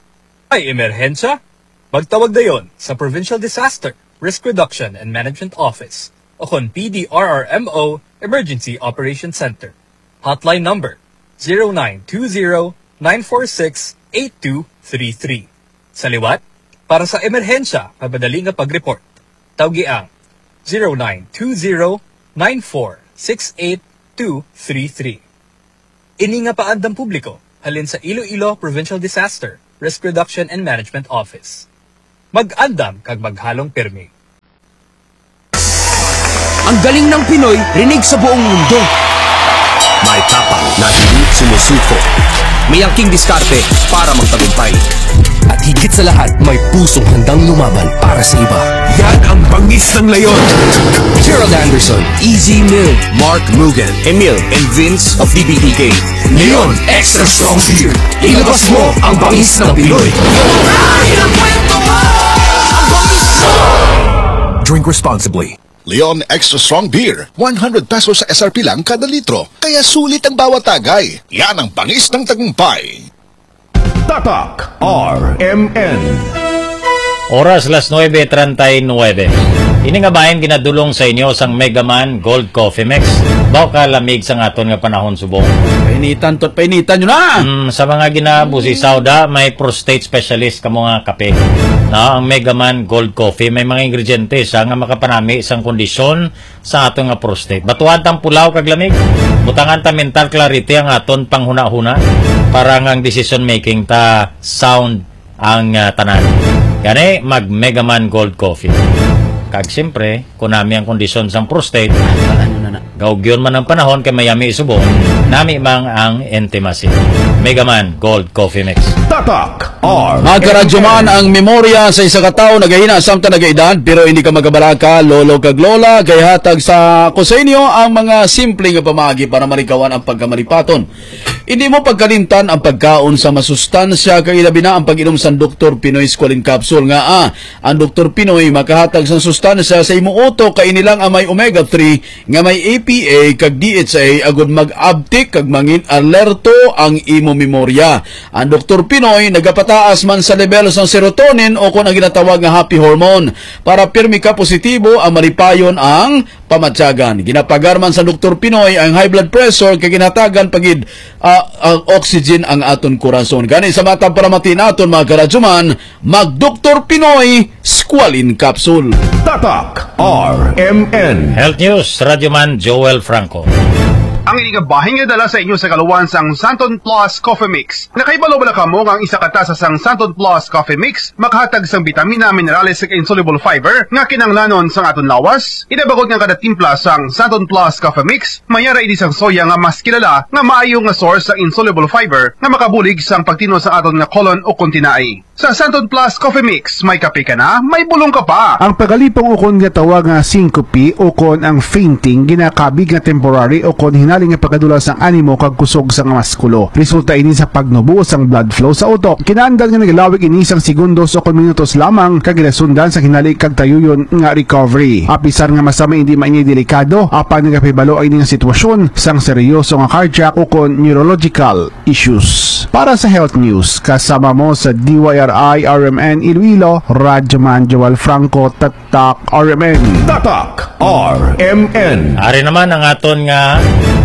Ay emerhensya? Magtawag dayon sa Provincial Disaster Risk Reduction and Management Office o kon P D R R M O Emergency Operations Center. Hotline number zero nine two zero nine four six eight two three three. Sa liwat, para sa emerhensya, mabadali nga pag-report. Tawgi ang zero nine two zero nine four six eight two three three. Ini nga paandang publiko, halin sa Iloilo Provincial Disaster Risk Reduction and Management Office. Mag-andam kag maghalong pirmi. Ang galing ng Pinoy, rinig sa buong mundo. May tapang na hindi sumusuko. May angking diskarte para magtagumpay. At higit sa lahat, may pusong handang lumaban para sa iba. Yan ang bangis ng leyon. Gerald Anderson, Easy Mill, Mark Mugen, Emil, and Vince of D B T K. Leon Extra Strong Beer. Ilabas mo ang bangis ng Pinoy. Drink responsibly. Leon Extra Strong Beer, one hundred pesos sa S R P lang kada litro. Kaya sulit ang bawat tagay. Yan ang bangis ng tagumpay. Tatak R M N. Oras las nueve treinta y nueve. Ini nga bayan ginadulong sa inyo sang Megaman Gold Coffee Mix. Baw ka lamig sa aton nga panahon subong. Painitan tot painitan nyo na. Mm, sa mga ginabusi sauda, may prostate specialist ka mga kape. Na ang Megaman Gold Coffee may mga ingrediente sa nga makapanami isang kondisyon sa aton nga prostate. Batuhan tang pulaw kag lamig. Butangan ta mental clarity ang aton panghuna-huna para nga ang decision making ta sound ang uh, tanan. Gani mag Megaman Gold Coffee. Kag siyempre, kung nami ang kondisyon sang prostate, gaugyon man ang panahon kay mayami isubong, nami mang ang intimacy. Megaman Gold Coffee Mix. Tatak R. Mga karadyo man ang memorya sa isa ka tao nagahina samtang nagaedad pero hindi ka magabalaka, lolo kag lola, kay hatag sa ko sa inyo ang mga simple nga pamagi para marikawan ang pagkamalipaton. Hindi mo pagkalimtan ang pagkaon sa masustansya kay labi na ang pag-inom sa Doktor Pinoy Squalene Capsule nga ah, ang Doktor Pinoy makahatag sa sustansya sa imo utok kay inilang ang may omega three nga may A P A kag D H A agud mag-abtik kag mangin alerto ang imo memorya. Ang Doktor Pinoy nagapataas man sa level sa serotonin o kung ang ginatawag nga happy hormone para pirmi ka positibo ang malipayon ang pamatyagan. Ginapagarman sa Doktor Pinoy ang high blood pressure kay ginatagan pagid uh, ang oxygen ang aton korason. Gani sa matang paramati naton mga karadyoman, mag Doktor Pinoy Squalene Capsule. Tatak R M N. Health News, Radyoman Joel Franco. Ang inigabahing nga dala sa inyo sa kaluwan sang Santon Plus Coffee Mix. Nakaibalo-bala ka mo ang isa katasa sang Santon Plus Coffee Mix, makahatag sang vitamina, minerales ug insoluble fiber nga kinanglanon sang aton lawas. Inabagod nga kada timpla sang Santon Plus Coffee Mix, mayara ini sang soya nga mas kilala nga maayo nga source sa insoluble fiber nga makabulig sang pagtino sa aton nga colon o kontinai. Sa Santon Plus Coffee Mix, may kape ka na, may bulong ka pa. Ang pagalipong ukon nga tawag nga syncope o kon ang fainting ginakabig nga temporary o kon hinaling nga pagkadula sang animo kag kusog sang maskulo. Resulta ini sa pagnubo sang blood flow sa utok. Kinaandan nga nagalawig ini sang segundos o kon minutos lamang kag ginasundan sa hinali kag tayuyon nga recovery. Apisar nga masama hindi maini delikado apan nga pibalo ay nga sitwasyon sang seryoso nga cardiac o kon neurological issues. Para sa health news, kasama mo sa D Y R I R M N Iloilo, Radyoman Joel Franco, Tatak R M N. Tatak R M N. Ari naman ang aton nga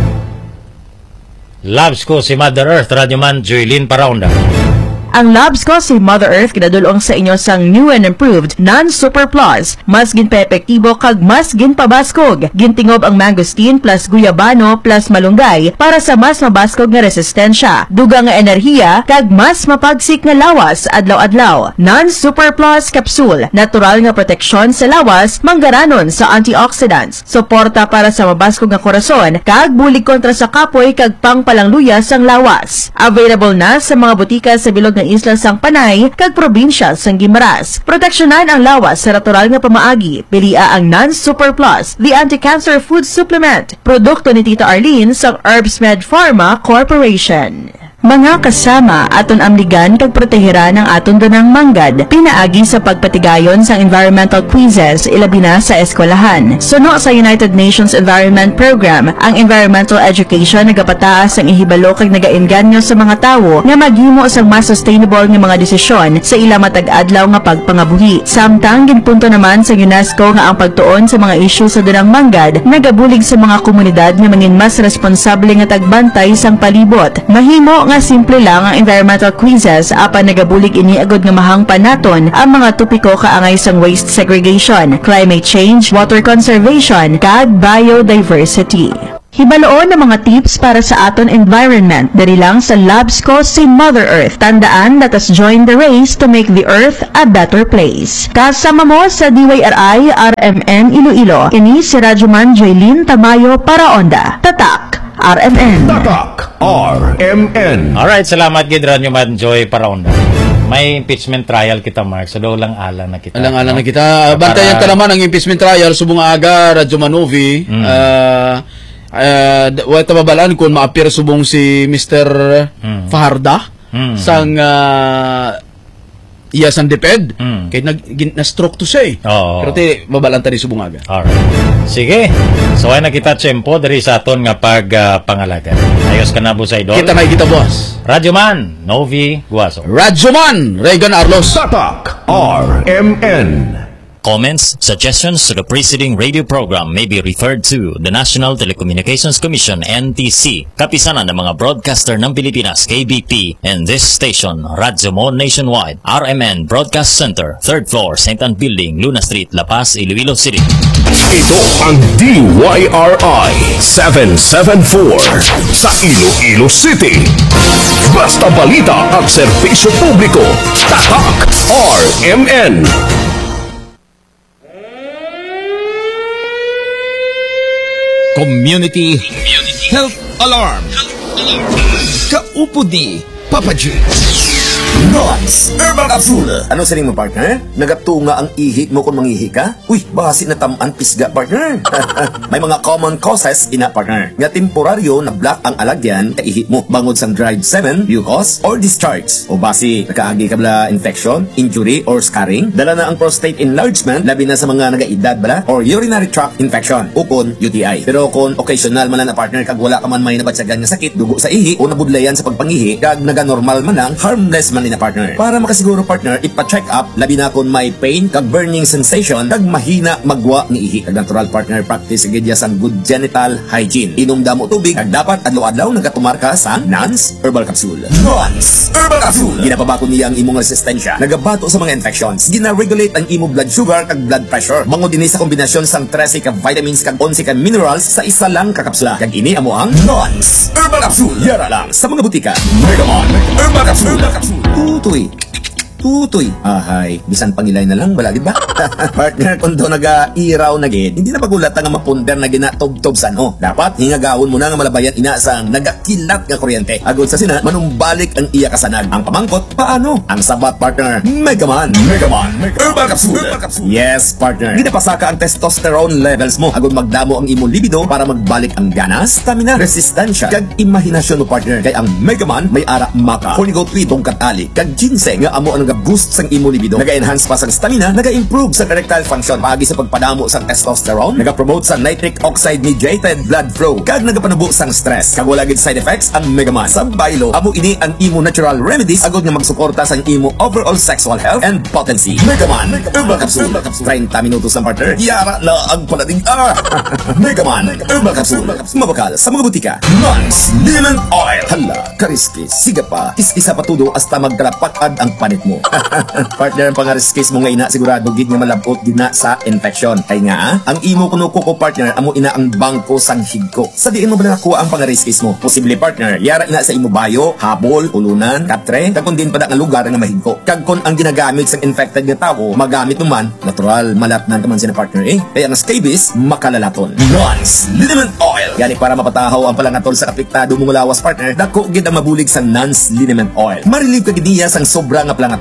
Loves ko si Mother Earth, Radyoman Joylene Paraunda. Ang Labs ko si Mother Earth kinadulong sa inyo sang new and improved non-super plus. Mas ginpa-epektibo kag mas ginpabaskog. Gintingob ang mangosteen plus guyabano plus malunggay para sa mas mabaskog nga resistensya. Dugang nga enerhiya kag mas mapagsik nga lawas adlaw-adlaw. Non-super plus capsule. Natural nga proteksyon sa lawas manggaranon sa antioxidants. Suporta para sa mabaskog nga korason kag bulig kontra sa kapoy kag pangpalangluya sang lawas. Available na sa mga butika sa bilog ng isla sang Panay kag probinsya sang Guimaras. Proteksyonan ang lawas sa natural nga pamaagi. Pilia ang Non-Super Plus, the anti-cancer food supplement. Produkto ni Tita Arlene sang Herbs Med Pharma Corporation. Mga kasama aton amligan kag proteheran ang aton dunang manggad pinaagi sa pagpatigayon sa environmental quizzes ilabi na sa eskwelahan. Suno sa United Nations Environment Program, ang environmental education nagapataas ang ihibalo kag nagainganyo sa mga tawo nga maghimo sang mas sustainable nga mga desisyon sa ila matag adlaw nga pagpangabuhi. Samtang ginpunto naman sa UNESCO nga ang pagtuon sa mga isyu sa dunang manggad nagabulig sa mga komunidad nga mangin mas responsable nga tagbantay sang palibot. Mahimo nga simple lang ang environmental quizzes apan nagabulig ini agud nga mahangpan naton ang mga topiko kaangay sang waste segregation, climate change, water conservation, kag biodiversity. Hibaloon ng mga tips para sa aton environment diri lang sa Labs ko si Mother Earth. Tandaan, let us join the race to make the earth a better place. Kasama mo sa D Y R I R M N Iloilo. Ini si Radyoman Jaylin Tamayo para Onda. Tatak R M N. Tatak R M N. Alright, salamat gid Radyoman Joy para Onda. May impeachment trial kita, Mark. So, daw lang alang na kita. Alang-alang no? na kita. Bantayan ka naman ang impeachment trial. Subong aga, Radyoman Novi. Mm. Uh, Uh, wala mabalaan kung ma-appear subong si Mister Hmm. Fajarda hmm. sang uh, iya sang deped hmm. kay nag na-stroke to siya eh. Oh. Pero ti mabalaan tani subong aga. Alright. Sige. So ay nakita tempo dari sa aton nga pag uh, pangalaga. Ayos ka na po sa idol. Kita kay kita boss. Radyoman Novi Guaso. Radyoman Regan Arlos. Tatak R M N. Comments, suggestions to the preceding radio program may be referred to the National Telecommunications Commission N T C, kapisanan ng mga broadcaster ng Pilipinas K B P, and this station, Radyo Mo Nationwide, R M N Broadcast Center, third floor, Saint Ann Building, Luna Street, La Paz, Iloilo City. Ito ang D Y R I seven seven four sa Iloilo City. Basta balita at serbisyo publiko, Tatak R M N. Community Health Alarm. Kaupod ni Papa G. Nox Herbal Capsule. Ano sa mo, partner? Nagatunga ang ihi mo kung mangihi ka? Uy, basi na tamaan pisga, partner. May mga common causes ina, partner. Nga temporaryo na block ang alagyan ka ihi mo. Bangod sang dried semen, mucus, or discharge. O basi, nakaagi ka bala infection, injury, or scarring. Dala na ang prostate enlargement, labi na sa mga nagaedad bala, or urinary tract infection, ukon U T I. Pero kung occasional man na, partner, kag wala ka man may nabatsagan nga sakit, dugo sa ihi, o nabudlayan sa pagpangihi, kag naga-normal man lang, harmless man na, partner. Para makasiguro, partner, ipa-check up labi na kung may pain kag burning sensation kag mahina magwa ni ihi. Kag natural, partner, practice gidya sang good genital hygiene. Inom damo tubig kag dapat adlaw-adlaw nagatumar ka sa Nance Herbal Capsule. Nance Herbal Capsule. Ginapabako niya ang imong resistensya. Nagabato sa mga infections. Gina-regulate ang imong blood sugar kag blood pressure. Mango dinhi sa kombinasyon sang trese ka vitamins kag onse ka minerals sa isa lang ka kapsula. Kag ini amo ang Nance Herbal Capsule. Yara lang sa mga butika. Megamon Herbal Capsule. Herbal Capsule. Tutoy. Tutoy. Ahay, bisan pangilay na lang, wala, di ba? Partner, kung doon nag-iiraw na gid, hindi na pagulat nga mapunder na ginatob-tob sa no. Dapat, hingagawon mo na nga malabayan ina sa nagakilat nga kuryente. Agod sa sina, manumbalik ang iya kasanag. Ang pamangkot, paano? Ang sabat, partner, Megaman. Megaman. Herbal Capsule. Yes, partner. Ginapasaka ang testosterone levels mo. Agod magdamo ang imo libido para magbalik ang ganas, stamina, resistensya, kag imahinasyon mo, partner. Kay ang Megaman may ara maka. Cornigo tweet tongkat ali, kag ginseng nga amo ang boost sang imo libido, naga-enhance pa sang stamina, naga-improve sa erectile function, paagi sa pagpadamo sang testosterone, naga-promote sa nitric oxide mediated blood flow, kag nagapanubo sang stress. Kag wala gid side effects ang Megaman. Sa baylo, amo ini ang imo natural remedies agod nga magsuporta sang imo overall sexual health and potency. Megaman Herbal Capsule. thirty minutos ang partner. Yara na ang palating ah. Megaman Herbal Capsule. Mabakal sa mga butika. Nance Lemon Oil. Hala, kariskis. Siga pa. Is-isa patudo hasta magkalapakad ang panit mo. Partner, ang pangariskis mo nga ina sigurado gid nga malabot gid na sa infection. Kay nga ang imo kuno ko partner amo ina ang bangko sang higko. Sa diin mo ba nakuha ang pangariskis mo? Posible, partner, yara ina sa imo bayo, habol, ulunan, katre, kag kun din pada nga lugar nga mahigko. Kag kun ang ginagamit sang infected nga tawo magamit man, natural malatnan man sina, partner eh. Kaya ang scabies makalalaton. Nance Liniment Oil. Yani para mapatahaw ang palangatol sa apektado mong lawas, partner, dako gid ang mabulig sang Nance Liniment Oil. Marilib ka gid niya sang sobra nga palangatol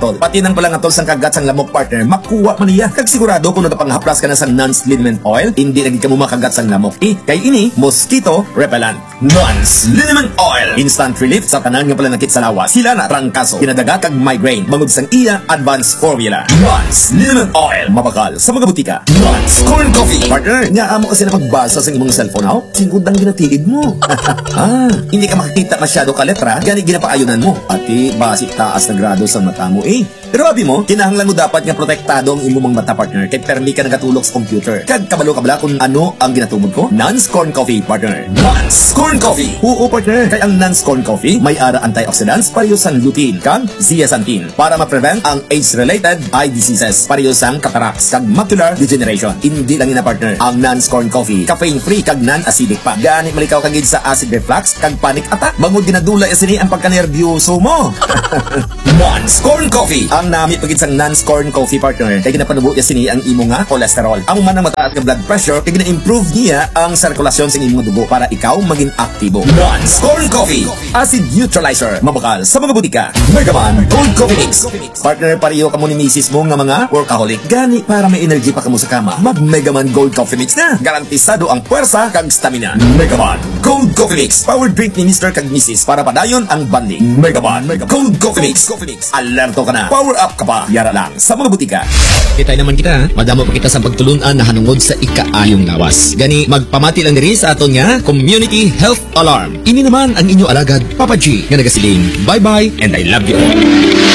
tol. Pati nang pala nga tol sang kagat sang lamok partner, makuha man niya. Kag sigurado kung nagapanghaplas ka na sang Nance Liniment Oil, hindi lagi ka mo makagat sang lamok. Eh, kay ini, mosquito repellent. Nance Liniment Oil. Instant relief sa tanan nga pala nakit sa lawas. Sila na trangkaso, kinadaga kag migraine. Bangod sang iya advanced formula. Nance Liniment Oil. Mabakal sa mga butika. Nance Corn Coffee. Partner, nga amo kasi na pagbasa sa imong cellphone how? Singudang ginatiid mo. Ah, hindi ka makikita masyado ka letra, gani ginapaayunan mo. Ati, basi taas na grado sa mata mo eh. Pero abi mo, kinahanglan mo dapat nga protektado ang imong mata partner kay permi ka nagatulog sa computer. Kag kabalo ka bala kung ano ang ginatubod ko? Nance Corn Coffee partner. Nance Corn Coffee. Oo partner, kay ang Nance Corn Coffee may ara antioxidants pareho sang lutein kag zeaxanthin para ma-prevent ang age-related eye diseases pareho sang cataracts kag macular degeneration. Hindi lang ina partner ang Nance Corn Coffee, caffeine-free kag non-acidic pa. Gani malikaw kag sa acid reflux kag panic attack. Bangod ginadula isini ang pagkanerbiyoso mo. Nance Corn Coffee. Ang nami pagid sang Nance Corn Coffee partner kay ginapanubo isini ang imo nga cholesterol. Amo man ang mataas nga blood pressure kay gina-improve niya ang sirkulasyon sa imong dugo para ikaw maging aktibo. Nance Corn Coffee. Acid neutralizer. Mabakal sa mga butika. Megaman Gold Coffee Mix. Partner pareho ka mo ni misis mo nga mga workaholic. Gani para may energy pa kamo sa kama. Mag Megaman Gold Coffee Mix na. Garantisado ang puwersa kag stamina. Megaman Gold Coffee Mix. Power drink ni Mister kag Missus para padayon ang banding. Megaman Gold Coffee Mix. Alerto ka na. Power up ka pa. Yara lang sa mga butika. Kitay naman kita, madamo pa kita sa pagtulunan na hanungod sa ikaayong lawas. Gani, magpamati lang diri sa aton nga Community Health Alarm. Ini naman ang inyo alagad, Papa G, nga nagasiling, bye-bye and I love you all.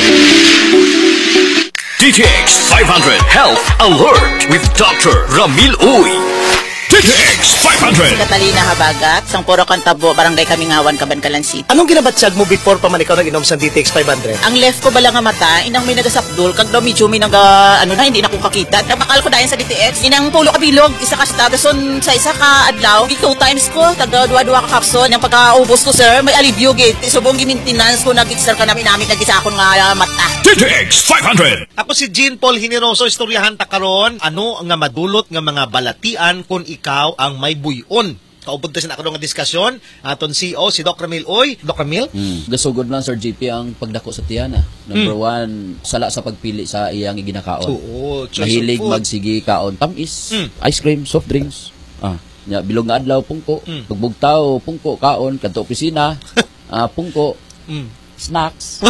D T X five hundred Health Alert with Doctor Ramil Uy. D T X five hundred. Catalina Habagat, sang Puro Kantabo, Barangay Kamingawan, Cabancalan City. Anong ginabatsyag mo before pa man ikaw nag-inom sa D T X five hundred? Ang left ko bala nga mata, inang may nagasapdol, kag daw medyo may naga, ano na, hindi na ko kakita. Nabakal ko dahil sa D T X, inang pulo kabilog, isa ka stagason sa isa ka adlaw, two times ko, taga dua-dua ka kapson. Yung pagkaubos ko, sir, may alivio gate. Subong gi-maintenance ko, nag-exer ka namin namin, nag-isa akong nga uh, mata. D T X five hundred. Ako si Jean Paul Hineroso, istoryahan ta karon, ano ang nga madulot nga mga balatian kung ikaw ang may buyon. Kaupod ta sa ako nga diskusyon aton C E O si Doc Ramil Oy. Doc Ramil? Mm. Gasugod lang Sir G P ang pagdako sa tiyana. Number mm. one, sala sa pagpili sa iyang ginakaon. Oo, mahilig magsigi kaon tamis, mm. ice cream, soft drinks. Ah, nya bilog nga adlaw pungko, mm. pagbugtaw pungko kaon kadto opisina, ah pungko, mm. snacks.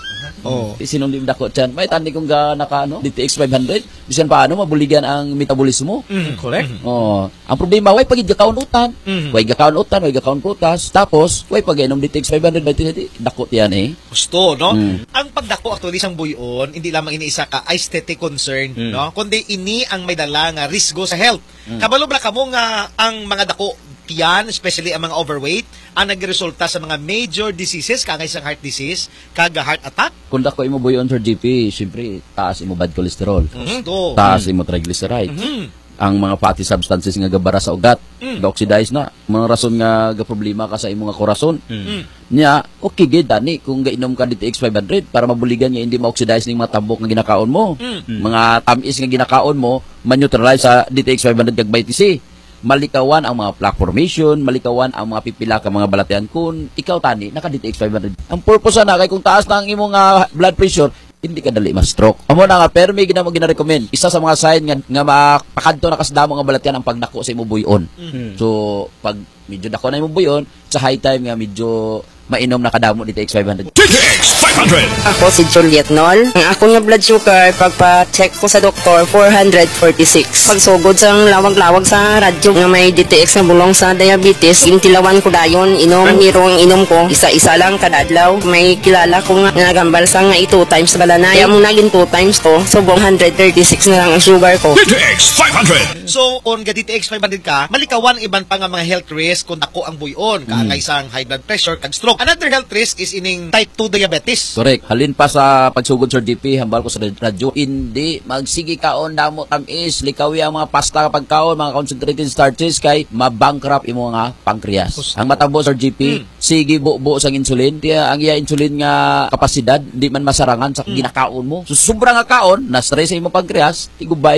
Oh. Sinong lim dako tiyan. May tandi kong ga naka ano, D T X five hundred. Bisan paano mabuligan ang metabolismo. Mm, correct. Oh, ang problema way pagid gakaon utan. Mm. Way gakaon utan, way gakaon prutas. Tapos way pag-inom D T X five hundred may tiniti dako tiyan eh. Gusto, no? Mm. Ang pagdako actually sang buyon, hindi lamang iniisa ka aesthetic concern, mm. no? Kundi ini ang may dala nga risgo sa health. Mm. Kabalo ba kamo nga ang mga dako tiyan, especially ang mga overweight, ang nagresulta sa mga major diseases, kagay sa heart disease, kaga heart attack. Kung dako imo buyon Sir G P, siyempre taas imo bad cholesterol. Mm-hmm. Taas imo triglycerides. Mm-hmm. Ang mga fatty substances nga gabara sa ugat, mm. ga-oxidize na. Mga rason nga ga problema ka sa imo nga korason. Mm. Nya, okay gid dani kung gainom ka D T X five hundred para mabuligan nga hindi ma-oxidize ning mga tambok nga ginakaon mo. Mm. Mga tamis nga ginakaon mo, ma-neutralize sa D T X five hundred kag vitamin C. Malikawan ang mga plaque formation, malikawan ang mga pipila ka mga balatian kung ikaw tani naka D T X five hundred. Ang purpose na kay kung taas na ang imong uh, blood pressure, hindi ka dali ma-stroke. Amo na nga pero may ginamo gina-recommend. Isa sa mga sign nga nga makakadto na kasdamo nga balatian ang pagdako sa imong buyon. Mm-hmm. So pag medyo dako na imong buyon, sa high time nga medyo mainom na kadamo D T X five hundred. D T X five hundred. Ako si Juliet Nol. Ang ako nga blood sugar pagpa-check ko sa doktor four forty-six. Pagsugod sa lawag-lawag sa radyo nga may D T X na bulong sa diabetes, intilawan ko dayon inom niro ang inom ko isa-isa lang kada adlaw. May kilala ko nga nagambal sa nga two times balanay. Amo naging two times ko subong one thirty-six na lang ang sugar ko. D T X five hundred. So kung ga D T X five hundred ka, malikawan iban pa nga mga health risk kung dako ang buyon, kaagay sang high blood pressure kag stroke. Another health risk is ining type two diabetes. Correct. Halin pa sa pagsugod Sir D P, hambal ko sa radyo, hindi magsigi kaon damo tamis, likawi ang mga pasta kapag kaon, mga concentrated starches kay mabankrupt imo nga pancreas. Gusto. Ang matabo Sir G P, hmm. sige buo-buo sang insulin, tiya ang iya insulin nga kapasidad di man masarangan sa hmm. ginakaon mo. So sobra nga kaon, na stress sa imo pancreas, tigubay.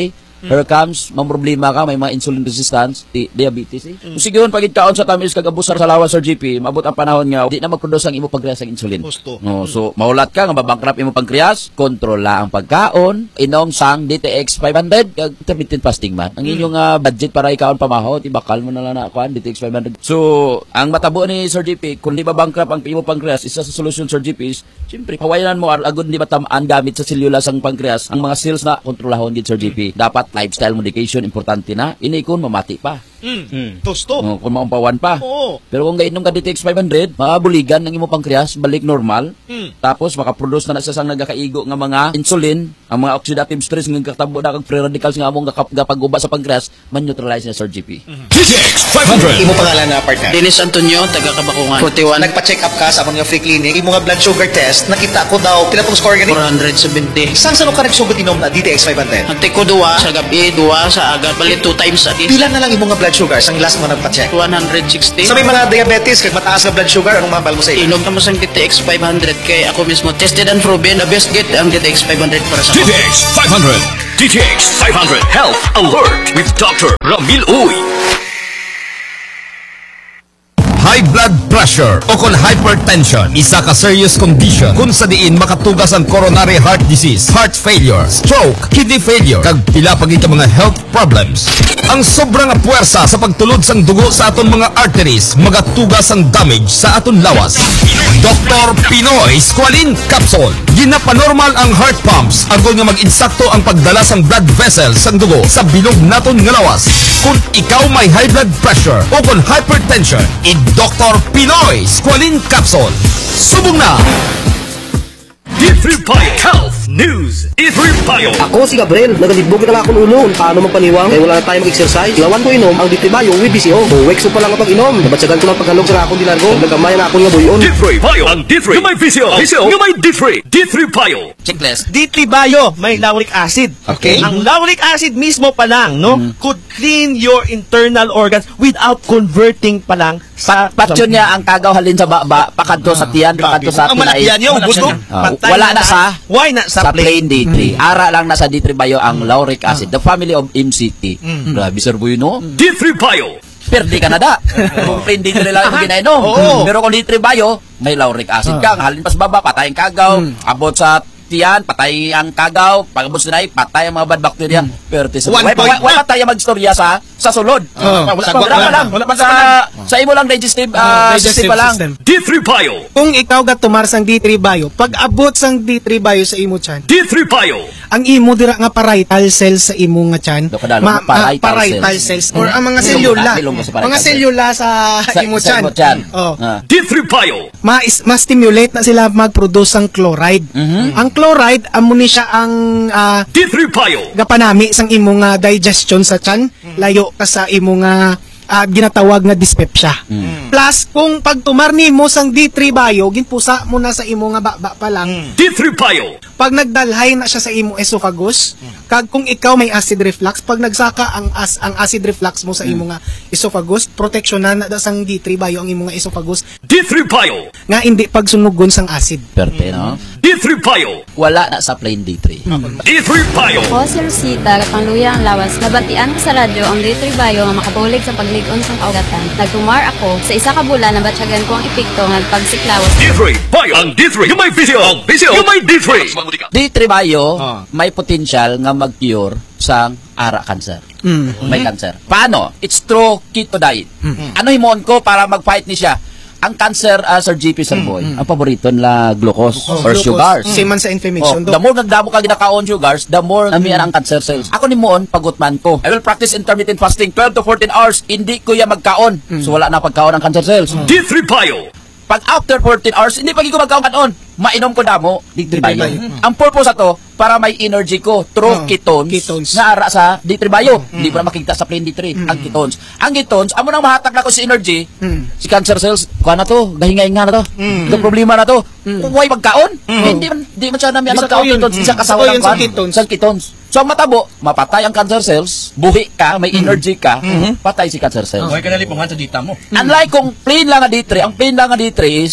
Here comes, mang problema ka, may mga insulin resistance, di, diabetes eh. Mm. Sige yun, pagit kaon sa tamis, kag-abusar sa lawas, Sir G P, mabot ang panahon nga, di na mag-produce ang imo pankreas ng insulin. Gusto. No, so, maulat ka, nga mabankrupt imo pankreas, kontrola ang pagkaon, inom sang D T X five hundred, kag intermittent fasting man. Ang inyong uh, budget para ikaon pamahaw, ibakal mo na lang na kuan, D T X five hundred. So, ang matabo ni Sir G P, kung di ba bankrupt ang imo pankreas, isa sa solusyon, Sir G P, is, siyempre, kawayanan mo, agad di ba tamaan gamit sa selula sang pankreas, ang mga cells na kontrolahon gid, Sir G P. Dapat lifestyle modification importante na, inikon mamati pa. Mm. Mm. Tosto. Oh, kung maumpawan pa. Oo. Pero kung gainom ka D T X five hundred, mabuligan ng imo pankreas, balik normal. Mm. Tapos makaproduce na na sa sang nagakaigo nga mga insulin, ang mga oxidative stress nga katabo na kag free radicals nga among gapaguba sa pankreas, man-neutralize na, Sir G P. Mm-hmm. D T X five hundred. Imo pangalan na partner. Dennis Antonio, taga Kabakungan. forty-one. Nagpa-check up ka sa among free clinic. Imo nga blood sugar test, nakita ko daw pila tong score gani? four seventy. Saan sa ka nagsugot inom na D T X five hundred? Ante ko duwa sa gabi, duwa sa aga, bali two times a day. Pila na lang imo nga blood sugar sang last mo nagpa-check? one sixty. Sa may mga diabetes kag mataas na blood sugar, anong mabal mo sa iyo? Inom naman sang D T X five hundred kay ako mismo tested and proven the best get ang D T X five hundred para sa D T X five hundred. D T X five hundred Health Alert with Doctor Ramil Uy. High blood pressure o kon hypertension, isa ka serious condition kung sa diin makatugas ang coronary heart disease, heart failure, stroke, kidney failure, kag pila pagit ka mga health problems. Ang sobrang puwersa sa pagtulod sang dugo sa aton mga arteries, magatugas ang damage sa aton lawas. Doctor Pinoy Squalene Capsule. Ginapanormal ang heart pumps agol nga mag-insakto ang pagdala sang blood vessels sang dugo sa bilog naton nga lawas. Kung ikaw may high blood pressure o kon hypertension, i Doctor Pinoy Squalene Capsule. Subong na! D three Bio Health News. D three Bio. Ako si Gabriel, nagalibog na akong ulo. Paano magpaniwang? Kaya wala na tayong mag-exercise. Lawan ko inom ang D three Bio with B C O. Buwekso pa lang ang pag-inom. Nabatsagan ko ng paghalog sa akong dilargo. Nagamay na ako nga buyon. D three Bio. Ang D three. Gamay B C O. B C O. Gamay D three. D three Bio. Checklist. D three Bio, may lauric acid. Okay. Ang lauric acid mismo pa lang, no, mm. could clean your internal organs without converting pa lang sa... Patyon niya ang kagaw halin sa baba, pakadto sa tiyan, pakadto sa ang pinay. malakyan yung gusto. Wala na sa... Why na sa, sa plain D three. Mm. Ara lang na sa D three Bio ang lauric acid. The family of M C T. Mm. Grabe, Sir Buyo, no? D three Bio. Perde ka na da. Kung plain D three lang yung ginainom. Pero kung D three Bio, may lauric acid ka. Halin pa sa baba, patay ang kagaw. Abot sa tiyan, patay ang kagaw. Pag-abot sa nai, patay ang mga bad bacteria. Pero sa wala, wala, wala tayo mag-istorya sa sa sulod. Uh, wala, wala, wala, lang. Wala sa, sa imo lang digestive, uh, digestive pa lang. System. D three Bio. Kung ikaw ga tumar sang D three Bio, pag abot sang D three Bio sa imo tiyan, D three Bio. ang imo dira nga parietal cells sa imo nga tiyan, ma, parietal, parietal cells, cells or ang mga selula, mga selula sa, sa imo tiyan. Oh. Uh. D three Bio. Ma, ma stimulate na sila mag-produce sang chloride. Mm-hmm. Ang chloride amo ni siya ang uh, D three Bio. gapanami sang imo nga digestion sa tiyan, layo ka sa imo nga uh, ginatawag nga dyspepsia. Mm. Plus kung pagtumar nimo sang D three Bio, ginpusa mo na sa imo nga baba pa lang. Mm. D three Bio. Pag nagdalhay na siya sa imo esophagus, mm. kag kung ikaw may acid reflux, pag nagsaka ang as, ang acid reflux mo sa imo mm. nga esophagus, proteksyonan na sang D three Bio ang imo nga esophagus. D three Bio. Nga hindi pagsunugon sang acid. Perte, no? D three Bio. Wala na sa plain D three. Mm. D three Bio. Ako si Rosita, Pangluya ang lawas. Nabatian ko sa radyo ang D three Bio nga makabulig sa pagligon sa kaugatan. Nagtumar ako sa isa ka bulan na batyagan ko ang epekto ng pagsiklawas. D three Bio. Ang D three. Yung may B C O. Ang B C O. Yung may D three. D three Bio, oh. may potential nga mag-cure sa ara cancer. Mm-hmm. May cancer. Paano? It's through keto diet. Mm-hmm. Ano himon ko para mag-fight ni siya? Ang cancer, uh, Sir G P, Sir Boy, mm-hmm. ang paborito nila glucose oh, or glucose. Sugars. Mm-hmm. Same man sa inflammation. Oh, the more nagdamo ka ginakaon sugars, the more mm-hmm. namiyan ang cancer cells. Ako ni moon, pagutman ko. I will practice intermittent fasting twelve to fourteen hours. Hindi ko ya magkaon. Mm-hmm. So wala na pagkaon ang cancer cells. Mm-hmm. D three Bio. Pag after fourteen hours, hindi pag ko magkaon-kaon. Mainom ko damo, D three Bio. Mm-hmm. Ang purpose ato para may energy ko through oh, ketones, ketones na ara sa D three Bio. Mm-hmm. Hindi pa na makikita sa plain D three. Mm-hmm. Ang ketones. Ang ketones, amo nang mahatag na ko si energy, mm-hmm. si cancer cells, kuha na to, gahingahinga na to. Mm-hmm. Ito problema na to. Mm-hmm. Huwag magkaon. Mm-hmm. Hindi man di man siya namin ang magkaon ketones. Mm-hmm. Isa kasawa lang kuha. Sa ketones. So ang matabo, mapatay ang cancer cells, buhi ka, may mm-hmm. energy ka, mm-hmm. patay si cancer cells. Huwag ka nalipungan sa dita mo. Mm-hmm. Unlike kung plain lang nga D three, ang plain lang nga D three is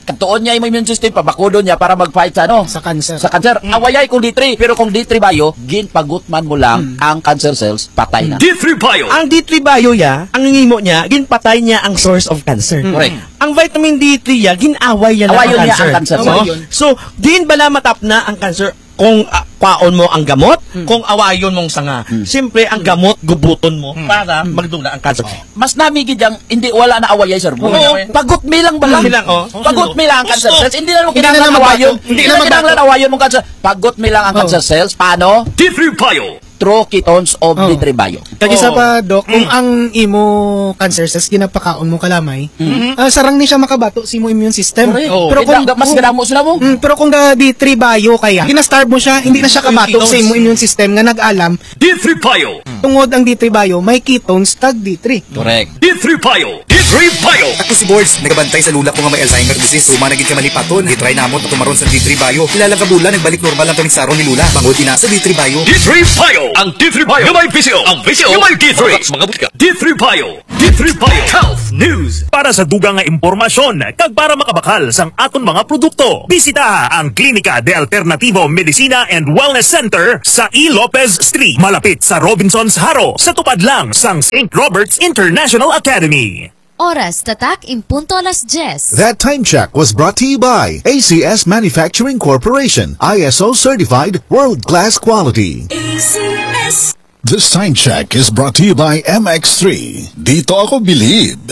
katuon niya yung immune system, pabakudo niya para mag-fight sa ano? Sa cancer. Sa cancer. Awayay kung D three. Pero kung D three Bio, ginpagutman mo lang ang cancer cells, patay na. D three Bio. Ang D three Bio ya, ang ngimo niya, ginpatay niya ang source of cancer. Correct. Ang vitamin D three ya, ginaway niya lang Awayon ang niya cancer. ang cancer. So, so, din bala matap na ang cancer kung uh, kwaon mo ang gamot, kung awayon mong sanga. Siyempre, ang gamot, gubuton mo para magdula ang cancer. Mas namigid yang hindi wala na awayay, sir. Oo. Pagut mi lang ba lang? Bilang, oh. Pagut mi lang ang cancer Gusto. cells. Hindi na mo Hindi na kinahanglan magbago. awayon. Hindi Hindi na na kinahanglan magbago. awayon mong cancer. Pagut mi lang ang cancer cells. Paano? D three Bio. True ketones of D three Bio. Kag isa pa, Dok, kung ang imo cancer cells ginapakaon mo kalamay, ah, sarang ni siya makabato sa imo immune system. Correct. Pero Oh, kung mas gadamo sila mo. Mm, pero kung ga D three Bio kaya, ginastarve mo siya, hindi na siya kabato sa imo immune system nga nag-alam. D three Bio. Tungod ang D three Bio, may ketones tag D three. Correct. D three Bio. D three Bio. Ako si Boards, nagabantay sa lula ko nga may Alzheimer disease. Tuma naging kamalipaton, gitry namon at tumaron sa D three Bio. Kilala ka bula, nagbalik normal ang kamigsaro ni Lula. Bangod ina sa D three Bio. D three Bio. Ang D three Bio. Gamay Visio. Ang Visio. Gamay D three. Mga butika. D three Bio. D three Bio. Health News. Para sa dugang nga impormasyon, kag para makabakal sang aton mga produkto, bisita ang Klinika de Alternativo Medicina and Wellness Center sa E. Lopez Street, malapit sa Robinsons Haro, sa tupad lang sang Saint Robert's International Academy. Oras tatak in punto alas diyes. That time check was brought to you by A C S Manufacturing Corporation, I S O certified, world-class quality. A C S. This time check is brought to you by M X three. Dito ako bilib.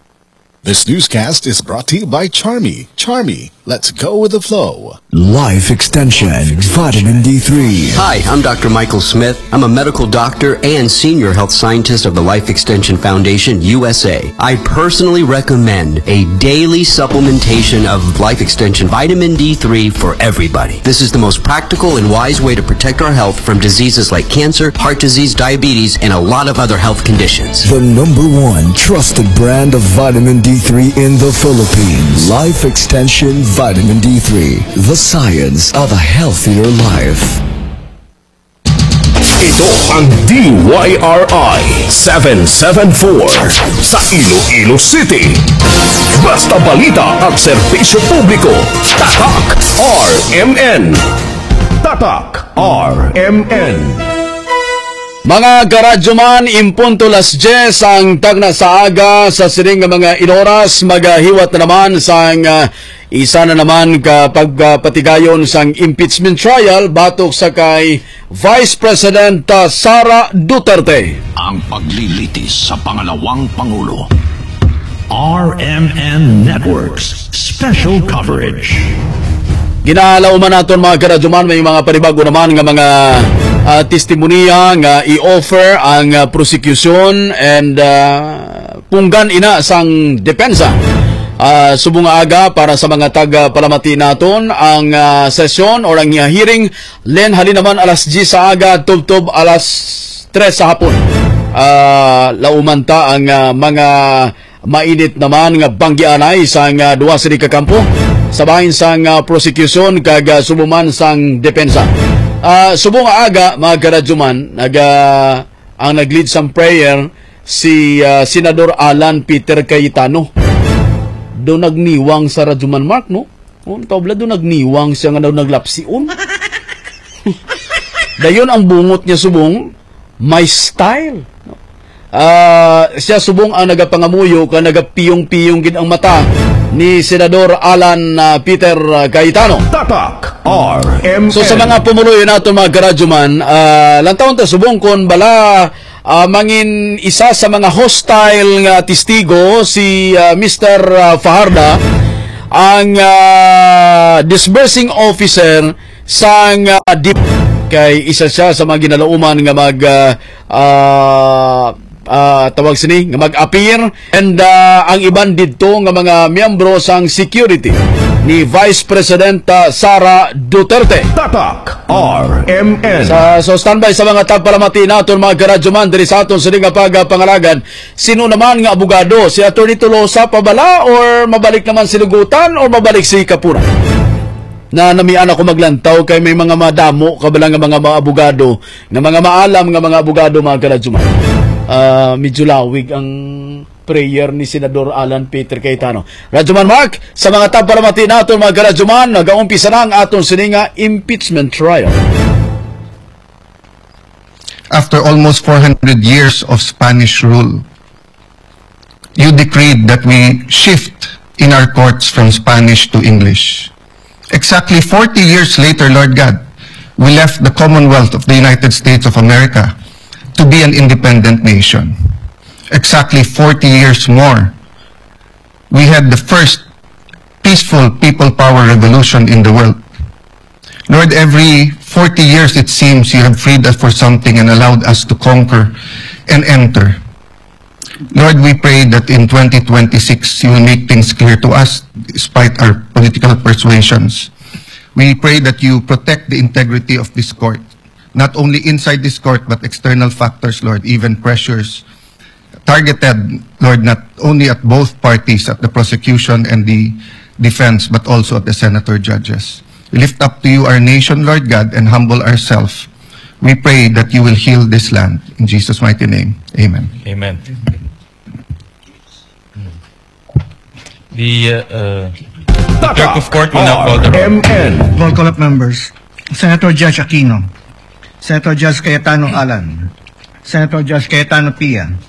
This newscast is brought to you by Charmy. Charmy, let's go with the flow. Life Extension Vitamin D three. Hi, I'm Doctor Michael Smith. I'm a medical doctor and senior health scientist of the Life Extension Foundation U S A. I personally recommend a daily supplementation of Life Extension Vitamin D three for everybody. This is the most practical and wise way to protect our health from diseases like cancer, heart disease, diabetes, and a lot of other health conditions. The number one trusted brand of vitamin D three in the Philippines. Life Extension Vitamin D three. The science of a healthier life. Ito ang D Y R I seven seven four sa Iloilo City. Basta balita at serbisyo publiko. Tatak R M N. Tatak R M N. Mga karadyo man, impunto las diyes ang tagna sa aga sa siring nga mga inoras, magahiwat na naman sang uh, isa na naman kapag uh, patigayon sang impeachment trial batok sa kay Vice President uh, Sara Duterte. Ang paglilitis sa pangalawang Pangulo. R M N Networks Special Coverage. Ginaalauman naton mga karadyoman, may mga panibago naman nga mga uh, testimonya nga i-offer ang uh, prosecution and uh, punggan ina sang depensa. Uh, subong aga para sa mga taga-palamati naton ang uh, sesyon or ang uh, hearing len halin naman alas diyes sa aga tubtob alas tres sa hapon. Uh, laumanta ang uh, mga mainit naman nga banggianay sang uh, duwa sa kakampo sabahin sang uh, prosecution kag uh, subuman sang depensa. Uh, subong aga mga karadyoman nag uh, ang naglead sang prayer si uh, Senador Alan Peter Cayetano. Do nagniwang sa Radyoman Mark, no? O, tabla do nagniwang siya nga daw naglapsiun. Dayon ang bungot niya subong, my style. Uh, siya subong ang nagapangamuyo ka nagapiyong-piyong gid ang mata ni Senador Alan uh, Peter uh, Cayetano. Tatak R M N. So sa mga pumuloy nato mga karadyoman, uh, lantaon ta subong kon bala uh, mangin isa sa mga hostile nga testigo si uh, Mister Uh, Fajarda ang uh, disbursing officer sang uh, dip kay isa siya sa mga ginalauman nga mag uh, uh, Uh, tawag sini nga mag-appear and uh, ang iban didto nga mga miyembro sang security ni Vice President uh, Sara Duterte. Tatak R M N. Sa so standby sa mga tagpalamati naton mga karadyoman diri sa aton sining nga pagpangalagan. Sino naman nga abogado? Si Attorney Tolosa pabala or mabalik naman si Lugutan or mabalik si Kapura? Na namian ako maglantaw kay may mga madamo kabilang nga mga mga abogado, nga mga maalam nga mga abogado mga karadyoman. Uh, medyo lawig ang prayer ni Senador Alan Peter Cayetano. Radyoman Mark, sa mga taparamati natin mga Radyoman, nag-aumpisa na ang atong sininga impeachment trial. After almost four hundred years of Spanish rule, you decreed that we shift in our courts from Spanish to English. Exactly forty years later, Lord God, we left the Commonwealth of the United States of America to be an independent nation. Exactly forty years more, we had the first peaceful people power revolution in the world. Lord, every forty years it seems you have freed us for something and allowed us to conquer and enter. Lord, we pray that in twenty twenty-six you will make things clear to us despite our political persuasions. We pray that you protect the integrity of this court, not only inside this court, but external factors, Lord, even pressures targeted, Lord, not only at both parties, at the prosecution and the defense, but also at the senator judges. We lift up to you our nation, Lord God, and humble ourselves. We pray that you will heal this land. In Jesus' mighty name, amen. Amen. The uh, uh, clerk of court will now call the roll. Roll call of members. Senator Judge Aquino. Senator Judge Cayetano Alan. Senator Judge Cayetano Pia.